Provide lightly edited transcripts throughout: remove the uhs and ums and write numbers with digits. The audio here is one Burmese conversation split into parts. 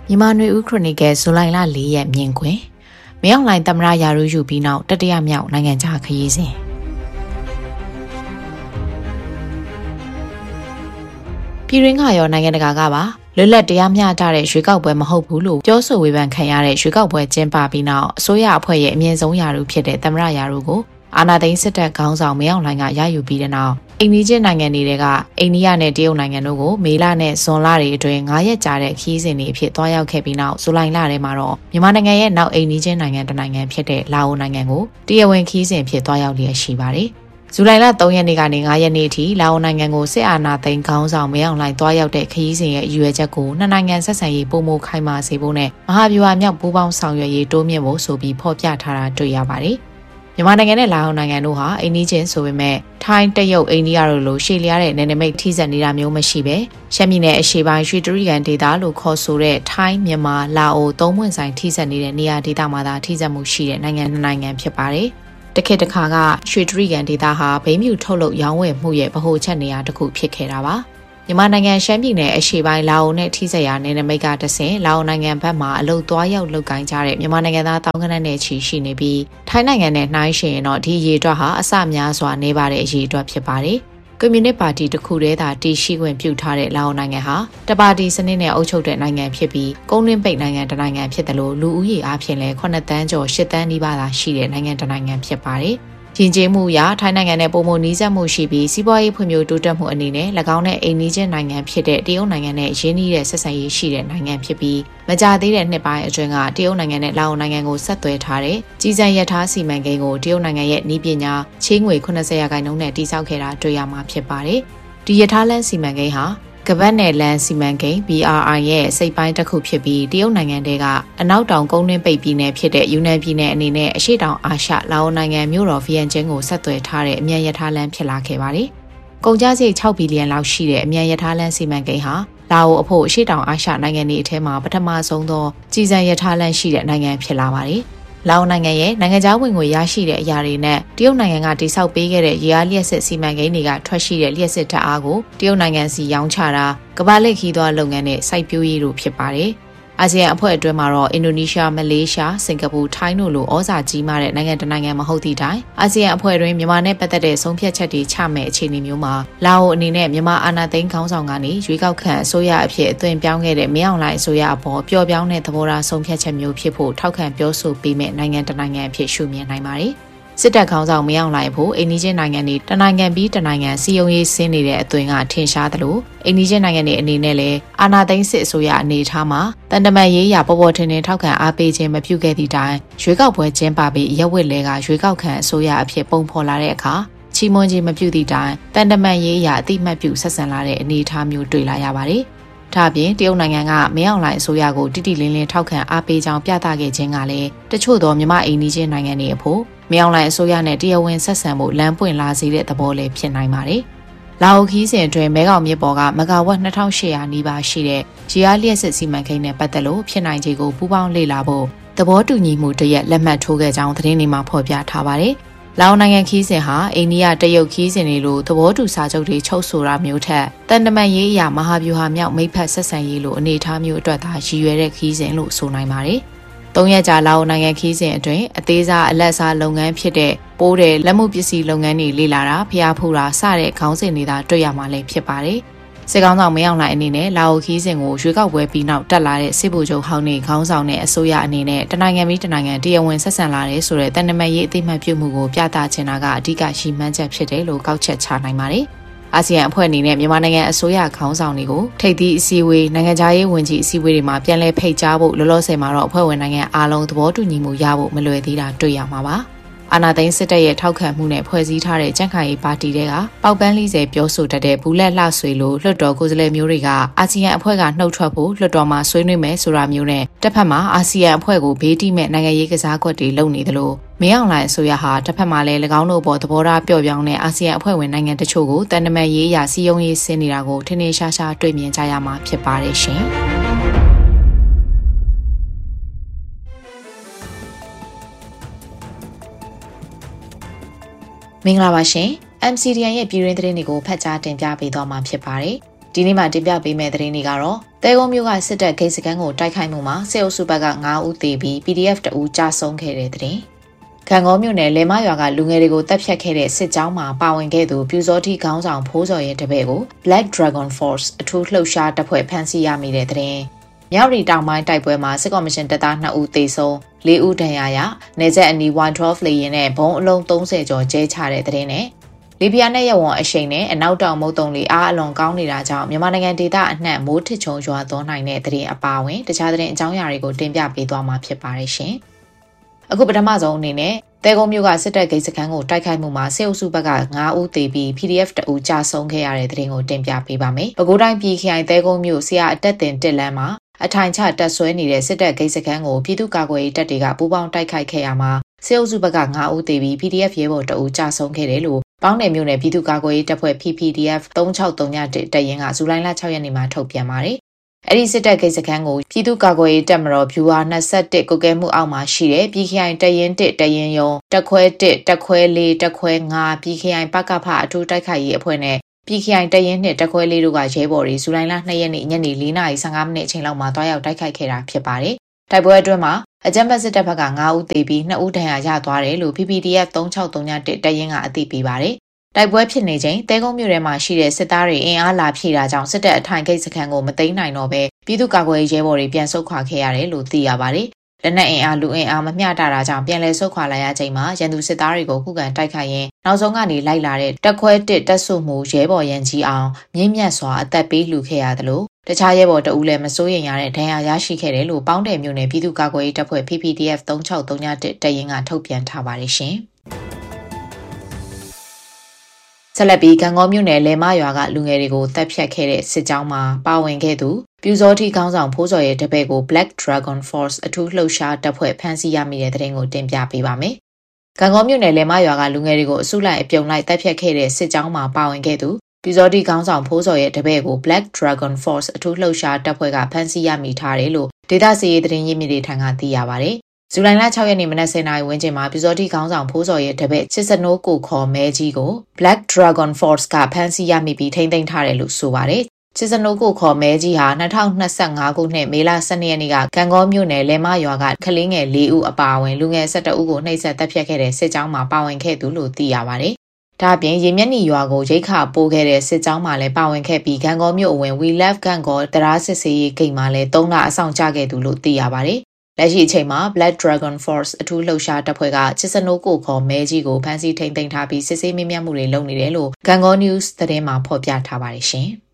မြန်မာနွေဦးခရိုနီကယ်ဇူလိုင်လ4ရက်မြင်ကွင်းမင်းအောင်လှိုင်သမ္မတရာထူးယူပြီးနောက်တတိယမြောက်နိုင်ငံခြားခရီးစဉ်ပြည်တွင်းကရောနိုင်ငံတကာကပါလွတ်လပ်တရားမျှတတဲ့ရွေးကောက်ပွဲမဟုတ်ဘူးလို့ပြောဆိုဝေဖန်ခံရတဲ့ရွေးကောက်ပွဲကျင်းပပြီးနောက်အစိုးရအဖွဲ့ရဲ့အမြင့်ဆုံးရာထူးဖြစ်တဲ့သမ္မတရာထူးကိုအာဏာသိမ်းစစ်တပ်ခေါင်းဆောင်မင်းအောင်လှိုင်ကရယူပြီးတဲ့နောက်အိန္ဒိယနိုင်ငံတွေကအိန္ဒိယနဲ့တရုတ်နိုင်ငံတို့ကိုမေလနဲ့ဇွန်လတွေအတွင်း9ရက်ကြာတဲ့ခရီးစဉ်တွေအဖြစ်တွားရောက်ခဲ့ပြီးနောက်ဇူလိုင်လထဲမှာတော့မြန်မာနိုင်ငံရဲ့နောက်အိန္ဒိယနိုင်ငံတစ်နိုင်ငံဖြစ်တဲ့လာအိုနိုင်ငံကိုတရားဝင်ခရီးစဉ်ဖြစ်တွားရောက်လျက်ရှိပါတယ်။ဇူလိုင်လ3ရက်နေ့ကနေ9ရက်နေ့အထိလာအိုနိုင်ငံကိုစစ်အာဏာသိမ်းခေါင်းဆောင်မင်းအောင်လှိုင်တွားရောက်တဲ့ခရီးစဉ်ရဲ့အရွယ်ချက်ကိုနှစ်နိုင်ငံဆက်ဆံရေးပုံမခိုင်မာစေဖို့နဲ့မဟာဗျူဟာမြောက်ပူးပေါင်းဆောင်ရွက်ရေးတိုးမြင့်ဖို့ဆိုပြီးဖော်ပြထားတာတွေ့ရပါတယ်။မြန်မာနိုင်ငံနဲ့လာအိုနိုင်ငံတို့ဟာအိန္ဒိချင်းဆိုပေမဲ့ထိုင်းတရုတ်အိန္ဒိယတို့လိုရှေ့လျားတဲ့နယ်နိမိတ်ထိစပ်နေတာမျိုးမရှိပဲရှမ်းပြည်နယ်အရှေ့ပိုင်းရွှေတြိဂံဒေသလို့ခေါ်ဆိုတဲ့ထိုင်းမြန်မာလာအိုသုံးပွင့်ဆိုင်ထိစပ်နေတဲ့နေရာဒေသမှာသာထိစပ်မှုရှိတဲ့နိုင်ငံနှစ်နိုင်ငံဖြစ်ပါတယ်။တစ်ခေတ်တစ်ခါကရွှေတြိဂံဒေသဟာဘိန်းမြူထုတ်လုပ်ရောင်းဝယ်မှုရဲ့ဗဟိုချက်နေရာတစ်ခုဖြစ်ခဲ့တာပါ။မြန်မာနိုင်ငံရှမ်းပြည်နယ်အရှေ့ပိုင်းလာအိုနဲ့ထိစပ်ရာနယ်နိမိတ်ကတဆင့်လာအိုနိုင်ငံဘက်မှအလုပ်သွားရောက်လုပ်ကိုင်ကြတဲ့မြန်မာနိုင်ငံသားတောင်းကနနဲ့ချီရှိနေပြီးထိုင်းနိုင်ငံနဲ့နှိုင်းယှဉ်ရင်တော့ဒီအရေးအတွက်ဟာအဆများစွာနေပါတဲ့အရေးအတွက်ဖြစ်ပါတယ်။ကွန်မြူနစ်ပါတီတစ်ခုတည်းသာတည်ရှိခွင့်ပြုထားတဲ့လာအိုနိုင်ငံဟာတပါတီစနစ်နဲ့အုပ်ချုပ်တဲ့နိုင်ငံဖြစ်ပြီးကုန်တွင်းပိတ်နိုင်ငံတစ်နိုင်ငံဖြစ်တယ်လို့လူဦးရေအပြင်လဲ9တန်းကျော်10တန်းနီးပါးသာရှိတဲ့နိုင်ငံတစ်နိုင်ငံဖြစ်ပါတယ်။ယဉ်ကျေးမှုအရထိုင်းနိုင်ငံနဲ့ပုံမနီးစပ်မှုရှိပြီးစီးပွားရေးဖွံ့ဖြိုးတိုးတက်မှုအနေနဲ့၎င်းနဲ့အိမ်နီးချင်းနိုင်ငံဖြစ်တဲ့တရုတ်နိုင်ငံနဲ့ရင်းနှီးတဲ့ဆက်ဆံရေးရှိတဲ့နိုင်ငံဖြစ်ပြီးမကြာသေးတဲ့နှစ်ပိုင်းအတွင်းကတရုတ်နိုင်ငံနဲ့လာအိုနိုင်ငံကိုဆက်သွယ်ထားတဲ့ကြီးစံရထားစီမံကိန်းကိုတရုတ်နိုင်ငံရဲ့နည်းပညာချေးငွေ80%နဲ့တည်ဆောက်ခဲ့တာတွေ့ရမှာဖြစ်ပါတယ်။ဒီရထားလမ်းစီမံကိန်းဟာကပတ်နယ်လန်စီမံကိန်း BRI ရဲ့စိတ်ပိုင်းတစ်ခုဖြစ်ပြီးတရုတ်နိုင်ငံတွေကအနောက်တောင်ကုန်းတွင်းပိတ်ပြည်နယ်ဖြစ်တဲ့ယူနန်ပြည်နယ်အနေနဲ့အရှေ့တောင်အာရှလာအိုနိုင်ငံမြို့တော်ဗီယန်ကျင်းကိုဆက်သွယ်ထားတဲ့အမြန်ရထားလမ်းဖြစ်လာခဲ့ပါတယ်။ကုန်ကျစရိတ်6ဘီလီယံလောက်ရှိတဲ့အမြန်ရထားလမ်းစီမံကိန်းဟာလာအိုအဖို့အရှေ့တောင်အာရှနိုင်ငံတွေအထက်မှာပထမဆုံးသောကြီးစံရထားလမ်းရှိတဲ့နိုင်ငံဖြစ်လာပါတယ်။လာအိုနိုင်ငံရဲ့နိုင်ငံခြားဝင်ငွေရရှိတဲ့အရာတွေနဲ့တရုတ်နိုင်ငံကတိစောက်ပေးခဲ့တဲ့ရေအားလျှက်စစ်စီမံကိန်းတွေကထွက်ရှိတဲ့လျှက်စစ်ဓာတ်အားကိုတရုတ်နိုင်ငံစီရောင်းချတာကမ္ဘာလက်ခီးသွားလုပ်ငန်းနဲ့စိုက်ပျိုးရေးတို့ဖြစ်ပါတယ်။အာဆီယံအဖွဲ့အတွင်းမှာတော့အင်ဒိုနီးရှားမလေးရှားစင်ကာပူထိုင်းတို့လိုဩဇာကြီးမားတဲ့နိုင်ငံတစ်နိုင်ငံမဟုတ်သည့်တိုင်အာဆီယံအဖွဲ့တွင်မြန်မာနဲ့ပတ်သက်တဲ့ဆုံးဖြတ်ချက်တွေချမဲ့အခြေအနေမျိုးမှာလာအိုအနေနဲ့မြန်မာအာဏာသိမ်းခေါင်းဆောင်ကနေရွေးကောက်ခံအစိုးရအဖြစ်အသွင်ပြောင်းခဲ့တဲ့မင်းအောင်လှိုင်အစိုးရအပေါ်ပျော့ပြောင်းတဲ့သဘောထားဆုံးဖြတ်ချက်မျိုးဖြစ်ဖို့ထောက်ခံပြောဆိုပေးမဲ့နိုင်ငံတစ်နိုင်ငံအဖြစ်ရှုမြင်နိုင်ပါတယ်။စစ်တပ်ခေါင်းဆောင်မင်းအောင်လှိုင်ဖို့အိန္ဒိယနိုင်ငံတွေတနိုင်ငံပြီးတနိုင်ငံစီယုံရေးဆင်းနေတဲ့အသွင်ကထင်ရှားသလိုအိန္ဒိယနိုင်ငံတွေအနေနဲ့လည်းအာဏာသိမ်းစစ်အစိုးရအနေထားမှာတန်တမာရေးရာပေါ်ပေါ်ထင်ထင်ထောက်ခံအားပေးခြင်းမပြုခဲ့သည့်တိုင်ရွေးကောက်ပွဲကျင်းပပြီးရက်ဝက်လဲကရွေးကောက်ခံအစိုးရအဖြစ်ပုံဖော်လာတဲ့အခါချီးမွမ်းခြင်းမပြုသည့်တိုင်တန်တမာရေးရာအတိမတ်ပြုဆက်ဆံလာတဲ့အနေအထားမျိုးတွေ့လာရပါတယ်။ဒါ့အပြင်တရုတ်နိုင်ငံကမင်းအောင်လှိုင်အစိုးရကိုတိတိလင်းလင်းထောက်ခံအားပေးကြောင်းပြသခဲ့ခြင်းကလည်းတချို့သောမြန်မာအိန္ဒိယနိုင်ငံတွေအဖို့မင်းအောင်လှိုင်အစိုးရနဲ့တရားဝင်ဆက်ဆံဖို့လမ်းပွင့်လာစေတဲ့သဘောလည်းဖြစ်နိုင်ပါတယ်။လာအိုခီးစဉ်အတွင်းမဲခေါင်မြစ်ပေါ်ကမဂါဝက်2800နီးပါးရှိတဲ့ရေအားလျှက်စစ်စီမံကိန်းနဲ့ပတ်သက်လို့ဖြစ်နိုင်ခြေကိုပူးပေါင်းလေ့လာဖို့သဘောတူညီမှုတရက်လက်မှတ်ထိုးခဲ့ကြောင်းသတင်းတွေမှာဖော်ပြထားပါတယ်။လာအိုနိုင်ငံခီးစဉ်ဟာအိန္ဒိယတရုတ်ခီးစဉ်တွေလိုသဘောတူစာချုပ်တွေချုပ်ဆိုတာမျိုးထက်တန်တမန်ရေးအရာမဟာဗျူဟာမြောက်မိတ်ဖက်ဆက်ဆံရေးလိုအနေအထားမျိုးအတွက်သာရည်ရွယ်တဲ့ခီးစဉ်လို့ဆိုနိုင်ပါတယ်။3ရက်ကြာလာအိုနိုင်ငံခီးစဉ်အတွင်းအသေးစားအလက်စားလုပ်ငန်းဖြစ်တဲ့ပိုးတဲ့လက်မှုပစ္စည်းလုပ်ငန်းတွေလေ့လာတာဖျားဖူးတာစတဲ့ခေါင်းစဉ်တွေသာတွေ့ရမှာလည်းဖြစ်ပါတယ်။စစ်ကောင်ဆောင်မင်းအောင်လှိုင်အနေနဲ့လာအိုခီးစဉ်ကိုရွေးကောက်ပွဲပြီးနောက်တက်လာတဲ့စစ်ဗိုလ်ချုပ်ဟောင်းနေခေါင်းဆောင်တဲ့အစိုးရအနေနဲ့တနိုင်ငံပြီးတနိုင်ငံတရားဝင်ဆက်ဆံလာတဲ့ဆိုတဲ့တန်တမာရေးအသိမှတ်ပြုမှုကိုပြသချင်တာကအဓိကရှိမှန်းချက်ဖြစ်တယ်လို့ကောက်ချက်ချနိုင်ပါတယ်။အာဆီယံအဖွဲ့အနေနဲ့မြန်မာနိုင်ငံအစိုးရခေါင်းဆောင်တွေကိုထိပ်သီးအစည်းအဝေးနိုင်ငံခြားရေးဝန်ကြီးအစည်းအဝေးတွေမှာပြန်လည်ဖိတ်ကြားဖို့လောလောဆယ်မှာတော့အဖွဲ့ဝင်နိုင်ငံအားလုံးသဘောတူညီမှုရဖို့မလွယ်သေးတာတွေ့ရမှာပါ။အာဏာသိမ်းစစ်တပ်ရဲ့ထောက်ခံမှုနဲ့ဖွဲ့စည်းထားတဲ့ကြံ့ခိုင်ရေးပါတီတွေကပေါက်ပန်း40ပြောဆိုတတ်တဲ့ဘူးလက်လှဆွေလိုလွှတ်တော်ကိုယ်စားလှယ်မျိုးတွေကအာဆီယံအဖွဲ့ကနှုတ်ထွက်ဖို့လွှတ်တော်မှာဆွေးနွေးမယ်ဆိုတာမျိုးနဲ့တစ်ဖက်မှာအာဆီယံအဖွဲ့ကိုဘေးတိမဲ့နိုင်ငံရေးကစားကွက်တွေလုပ်နေသလိုမင်းအောင်လှိုင်အစိုးရဟာတစ်ဖက်မှာလည်း၎င်းတို့ပေါ်သဘောထားပျော့ပြောင်းတဲ့အာဆီယံအဖွဲ့ဝင်နိုင်ငံတချို့ကိုတန်တမာရေးအရာစီယုံရေးဆင်းနေတာကိုထင်ထင်ရှားရှားတွေ့မြင်ကြရမှာဖြစ်ပါတယ်ရှင်။မင်္ဂလာပါရှင် MCDN ရဲ့ပြည်တွင်းသတင်းတွေကိုဖတ်ကြားတင်ပြပေးသွားမှာဖြစ်ပါတယ်။ဒီနေ့မှာတင်ပြပေးမယ့်သတင်းတွေကတော့တဲကုန်းမြို့ကစစ်တပ်ဂိတ်စခန်းကိုတိုက်ခိုက်မှုမှာစစ်အုပ်စုဘက်က9ဦးသေပြီး PDF တအူးကြာဆုံးခဲ့တဲ့တဲ့။ခံကောမြို့နယ်လေမရွာကလူငယ်တွေကိုတပ်ဖြတ်ခဲ့တဲ့စစ်ကြောင်းမှာပါဝင်ခဲ့သူပြူစောတိခေါင်းဆောင်ဖိုးစော်ရဲ့တပည့်ကို Black Dragon Force အထူးလှုပ်ရှားတပ်ဖွဲ့ဖမ်းဆီးရမိတဲ့တဲ့။မြောက်ရီတောင်ပိုင်းတိုက်ပွဲမှာစစ်ကော်မရှင်တပ်သား2ဦးသေဆုံး4ဦးဒဏ်ရာရနေဆက်အနီး112လေရင်နဲ့ဘုံအလုံး30ကျော်ကျဲချတဲ့တဲ့နဲ့လီဘီယာနဲ့ရဝန်အရှိန်နဲ့အနောက်တောင်မုတ်တုံလီအားအလွန်ကောင်းနေတာကြောင့်မြန်မာနိုင်ငံဒေသအနှံ့မိုးထစ်ချုံရွာသွန်းနိုင်တဲ့တဲ့ အပါအဝင်တခြားတဲ့အကြောင်းအရာတွေကိုတင်ပြပေးသွားမှာဖြစ်ပါတယ်ရှင်။အခုပထမဆုံးအနေနဲ့တဲကုန်းမြို့ကစစ်တပ်ဂိတ်စခန်းကိုတိုက်ခိုက်မှုမှာစစ်အုပ်စုဘက်က9ဦးသေပြီး PDF တအူးကြာဆုံးခဲ့ရတဲ့တဲ့ကိုတင်ပြပေးပါမယ်။ပဲခူးတိုင်းပြည်ခိုင်တဲကုန်းမြို့ဆရာအတက်တင်တစ်လမ်းမှာအထိုင်ချတက်ဆွဲနေတဲ့စစ်တပ်ဂိတ်စခန်းကိုပြည်သူ့ကာကွယ်ရေးတပ်တွေကပူးပေါင်းတိုက်ခိုက်ခဲ့ရမှာစစ်အုပ်စုဘက်က9ဦးသေပြီး PDF ရဲဘော်တအူးကြာဆုံးခဲ့တယ်လို့ပေါင်းနယ်မြို့နယ်ပြည်သူ့ကာကွယ်ရေးတပ်ဖွဲ့ PPDF 3631တပ်ရင်းကဇူလိုင်လ6ရက်နေ့မှာထုတ်ပြန်ပါတယ်။အဲဒီစစ်တပ်ဂိတ်စခန်းကိုပြည်သူ့ကာကွယ်ရေးတပ်မတော်ဗျူဟာ21ကုကဲမှုအောက်မှာရှိတဲ့ပြည်ခိုင်တပ်ရင်း1တပ်ရင်းယုံတပ်ခွဲ1တပ်ခွဲ4တပ်ခွဲ5ပြည်ခိုင်ပကဖအထူးတိုက်ခိုက်ရေးအဖွဲ့နဲ့ပြည်ခိုင်တပ်ရင်း2တပ်ခွဲ4တို့ကရဲဘော်တွေဇူလိုင်လ2ရက်နေ့ညနေ4:15မိနစ်အချိန်လောက်မှာတွားရောက်တိုက်ခိုက်ခဲ့တာဖြစ်ပါတယ်။တိုက်ပွဲအတွင်းမှာအကြမ်းဖက်စစ်တပ်ဘက်က9ဦးသေပြီး2ဦးဒဏ်ရာရသွားတယ်လို့ PPDF 3631တပ်ရင်းကအသိပေးပါတယ်။တိုက်ပွဲဖြစ်နေချိန်တဲကုန်းမြို့ထဲမှာရှိတဲ့စစ်သားတွေအင်အားလာဖြည့်တာကြောင့်စစ်တပ်အထိုင်ဂိတ်စခန်းကိုမသိမ်းနိုင်တော့ဘဲပြည်သူ့ကာကွယ်ရေးရဲဘော်တွေပြန်ဆုတ်ခွာခဲ့ရတယ်လို့သိရပါတယ်။လက်နက်အင်အားလူအင်အားမမျှတတာကြောင့်ပြန်လည်ဆုတ်ခွာလာရချိန်မှာရန်သူစစ်သားတွေကိုခုခံတိုက်ခိုက်ရင်းနောက်ဆုံးကနေလိုက်လာတဲ့တပ်ခွဲ1တပ်စုမှုရဲဘော်ရန်ကြီးအောင်မြင့်မြတ်စွာအသက်ပေးလှူခဲ့ရတယ်လို့တခြားရဲဘော်တအူးလည်းမစိုးရိမ်ရတဲ့ဒဏ်ရာရရှိခဲ့တယ်လို့ပေါင်းတယ်မြို့နယ်ပြည်သူ့ကာကွယ်ရေးတပ်ဖွဲ့ PPDF 3631တပ်ရင်းကထုတ်ပြန်ထားပါတယ်ရှင်။ဆက်လက်ပြီးကံကောမြို့နယ်လေမရွာကလူငယ်တွေကိုတပ်ဖြတ်ခဲ့တဲ့စစ်ကြောင်းမှာပါဝင်ခဲ့သူပြူစောတိခေါင်းဆောင်ဖိုးစော်ရဲ့တပည့်ကို Black Dragon Force အထူးလှုပ်ရှားတပ်ဖွဲ့ဖမ်းဆီးရမိတဲ့တဲ့ကိုတင်ပြပေးပါမယ်။ကံကောမြို့နယ်လေမရွာကလူငယ်တွေကိုအစုလိုက်အပြုံလိုက်တပ်ဖြတ်ခဲ့တဲ့စစ်ကြောင်းမှာပါဝင်ခဲ့သူပြူစောတိခေါင်းဆောင်ဖိုးစော်ရဲ့တပည့်ကို Black Dragon Force အထူးလှုပ်ရှားတပ်ဖွဲ့ကဖမ်းဆီးရမိထားတယ်လို့ဒေသစီရေးသတင်းရင်းမြစ်တွေထံကသိရပါတယ်။ဇူလိုင်လ6ရက်နေ့မနက်10:00နာရီဝန်းကျင်မှာပြူစောတိခေါင်းဆောင်ဖိုးစော်ရဲ့တပည့်ချစ်စနိုးကိုခေါ်မဲကြီးကို Black Dragon Force ကဖမ်းဆီးရမိပြီးထိန်းသိမ်းထားတယ်လို့ဆိုပါတယ်။ချစ်စနိုးကိုခေါ်မဲကြီးဟာ2025ခုနှစ်မေလ12ရက်နေ့ကကံကောမြို့နယ်လေမရွာကကလေးငယ်4ဦးအပါအဝင်လူငယ်12ဦးကိုနှိပ်စက်တပ်ဖြတ်ခဲ့တဲ့စစ်ကြောင်းမှာပါဝင်ခဲ့သူလို့သိရပါတယ်။ဒါ့အပြင်ရေမျက်နှီရွာကိုရိတ်ခပိုးခဲ့တဲ့စစ်ကြောင်းမှာလည်းပါဝင်ခဲ့ပြီးကံကောမြို့အဝင် We Love ကံကောတရားစစ်စေးရေးဂိတ်မှာလည်း3လအဆောင်ကျခဲ့သူလို့သိရပါတယ်။လက်ရှိအချိန်မှာ Black Dragon Force အထူးလှုပ်ရှားတပ်ဖွဲ့ကချစ်စနိုးကိုခေါ်မဲကြီးကိုဖမ်းဆီးထိန်းသိမ်းထားပြီးစစ်ဆေးမေးမြန်းမှုတွေလုပ်နေတယ်လို့ကံကော News သတင်းမှာဖော်ပြထားပါတယ်ရှင်။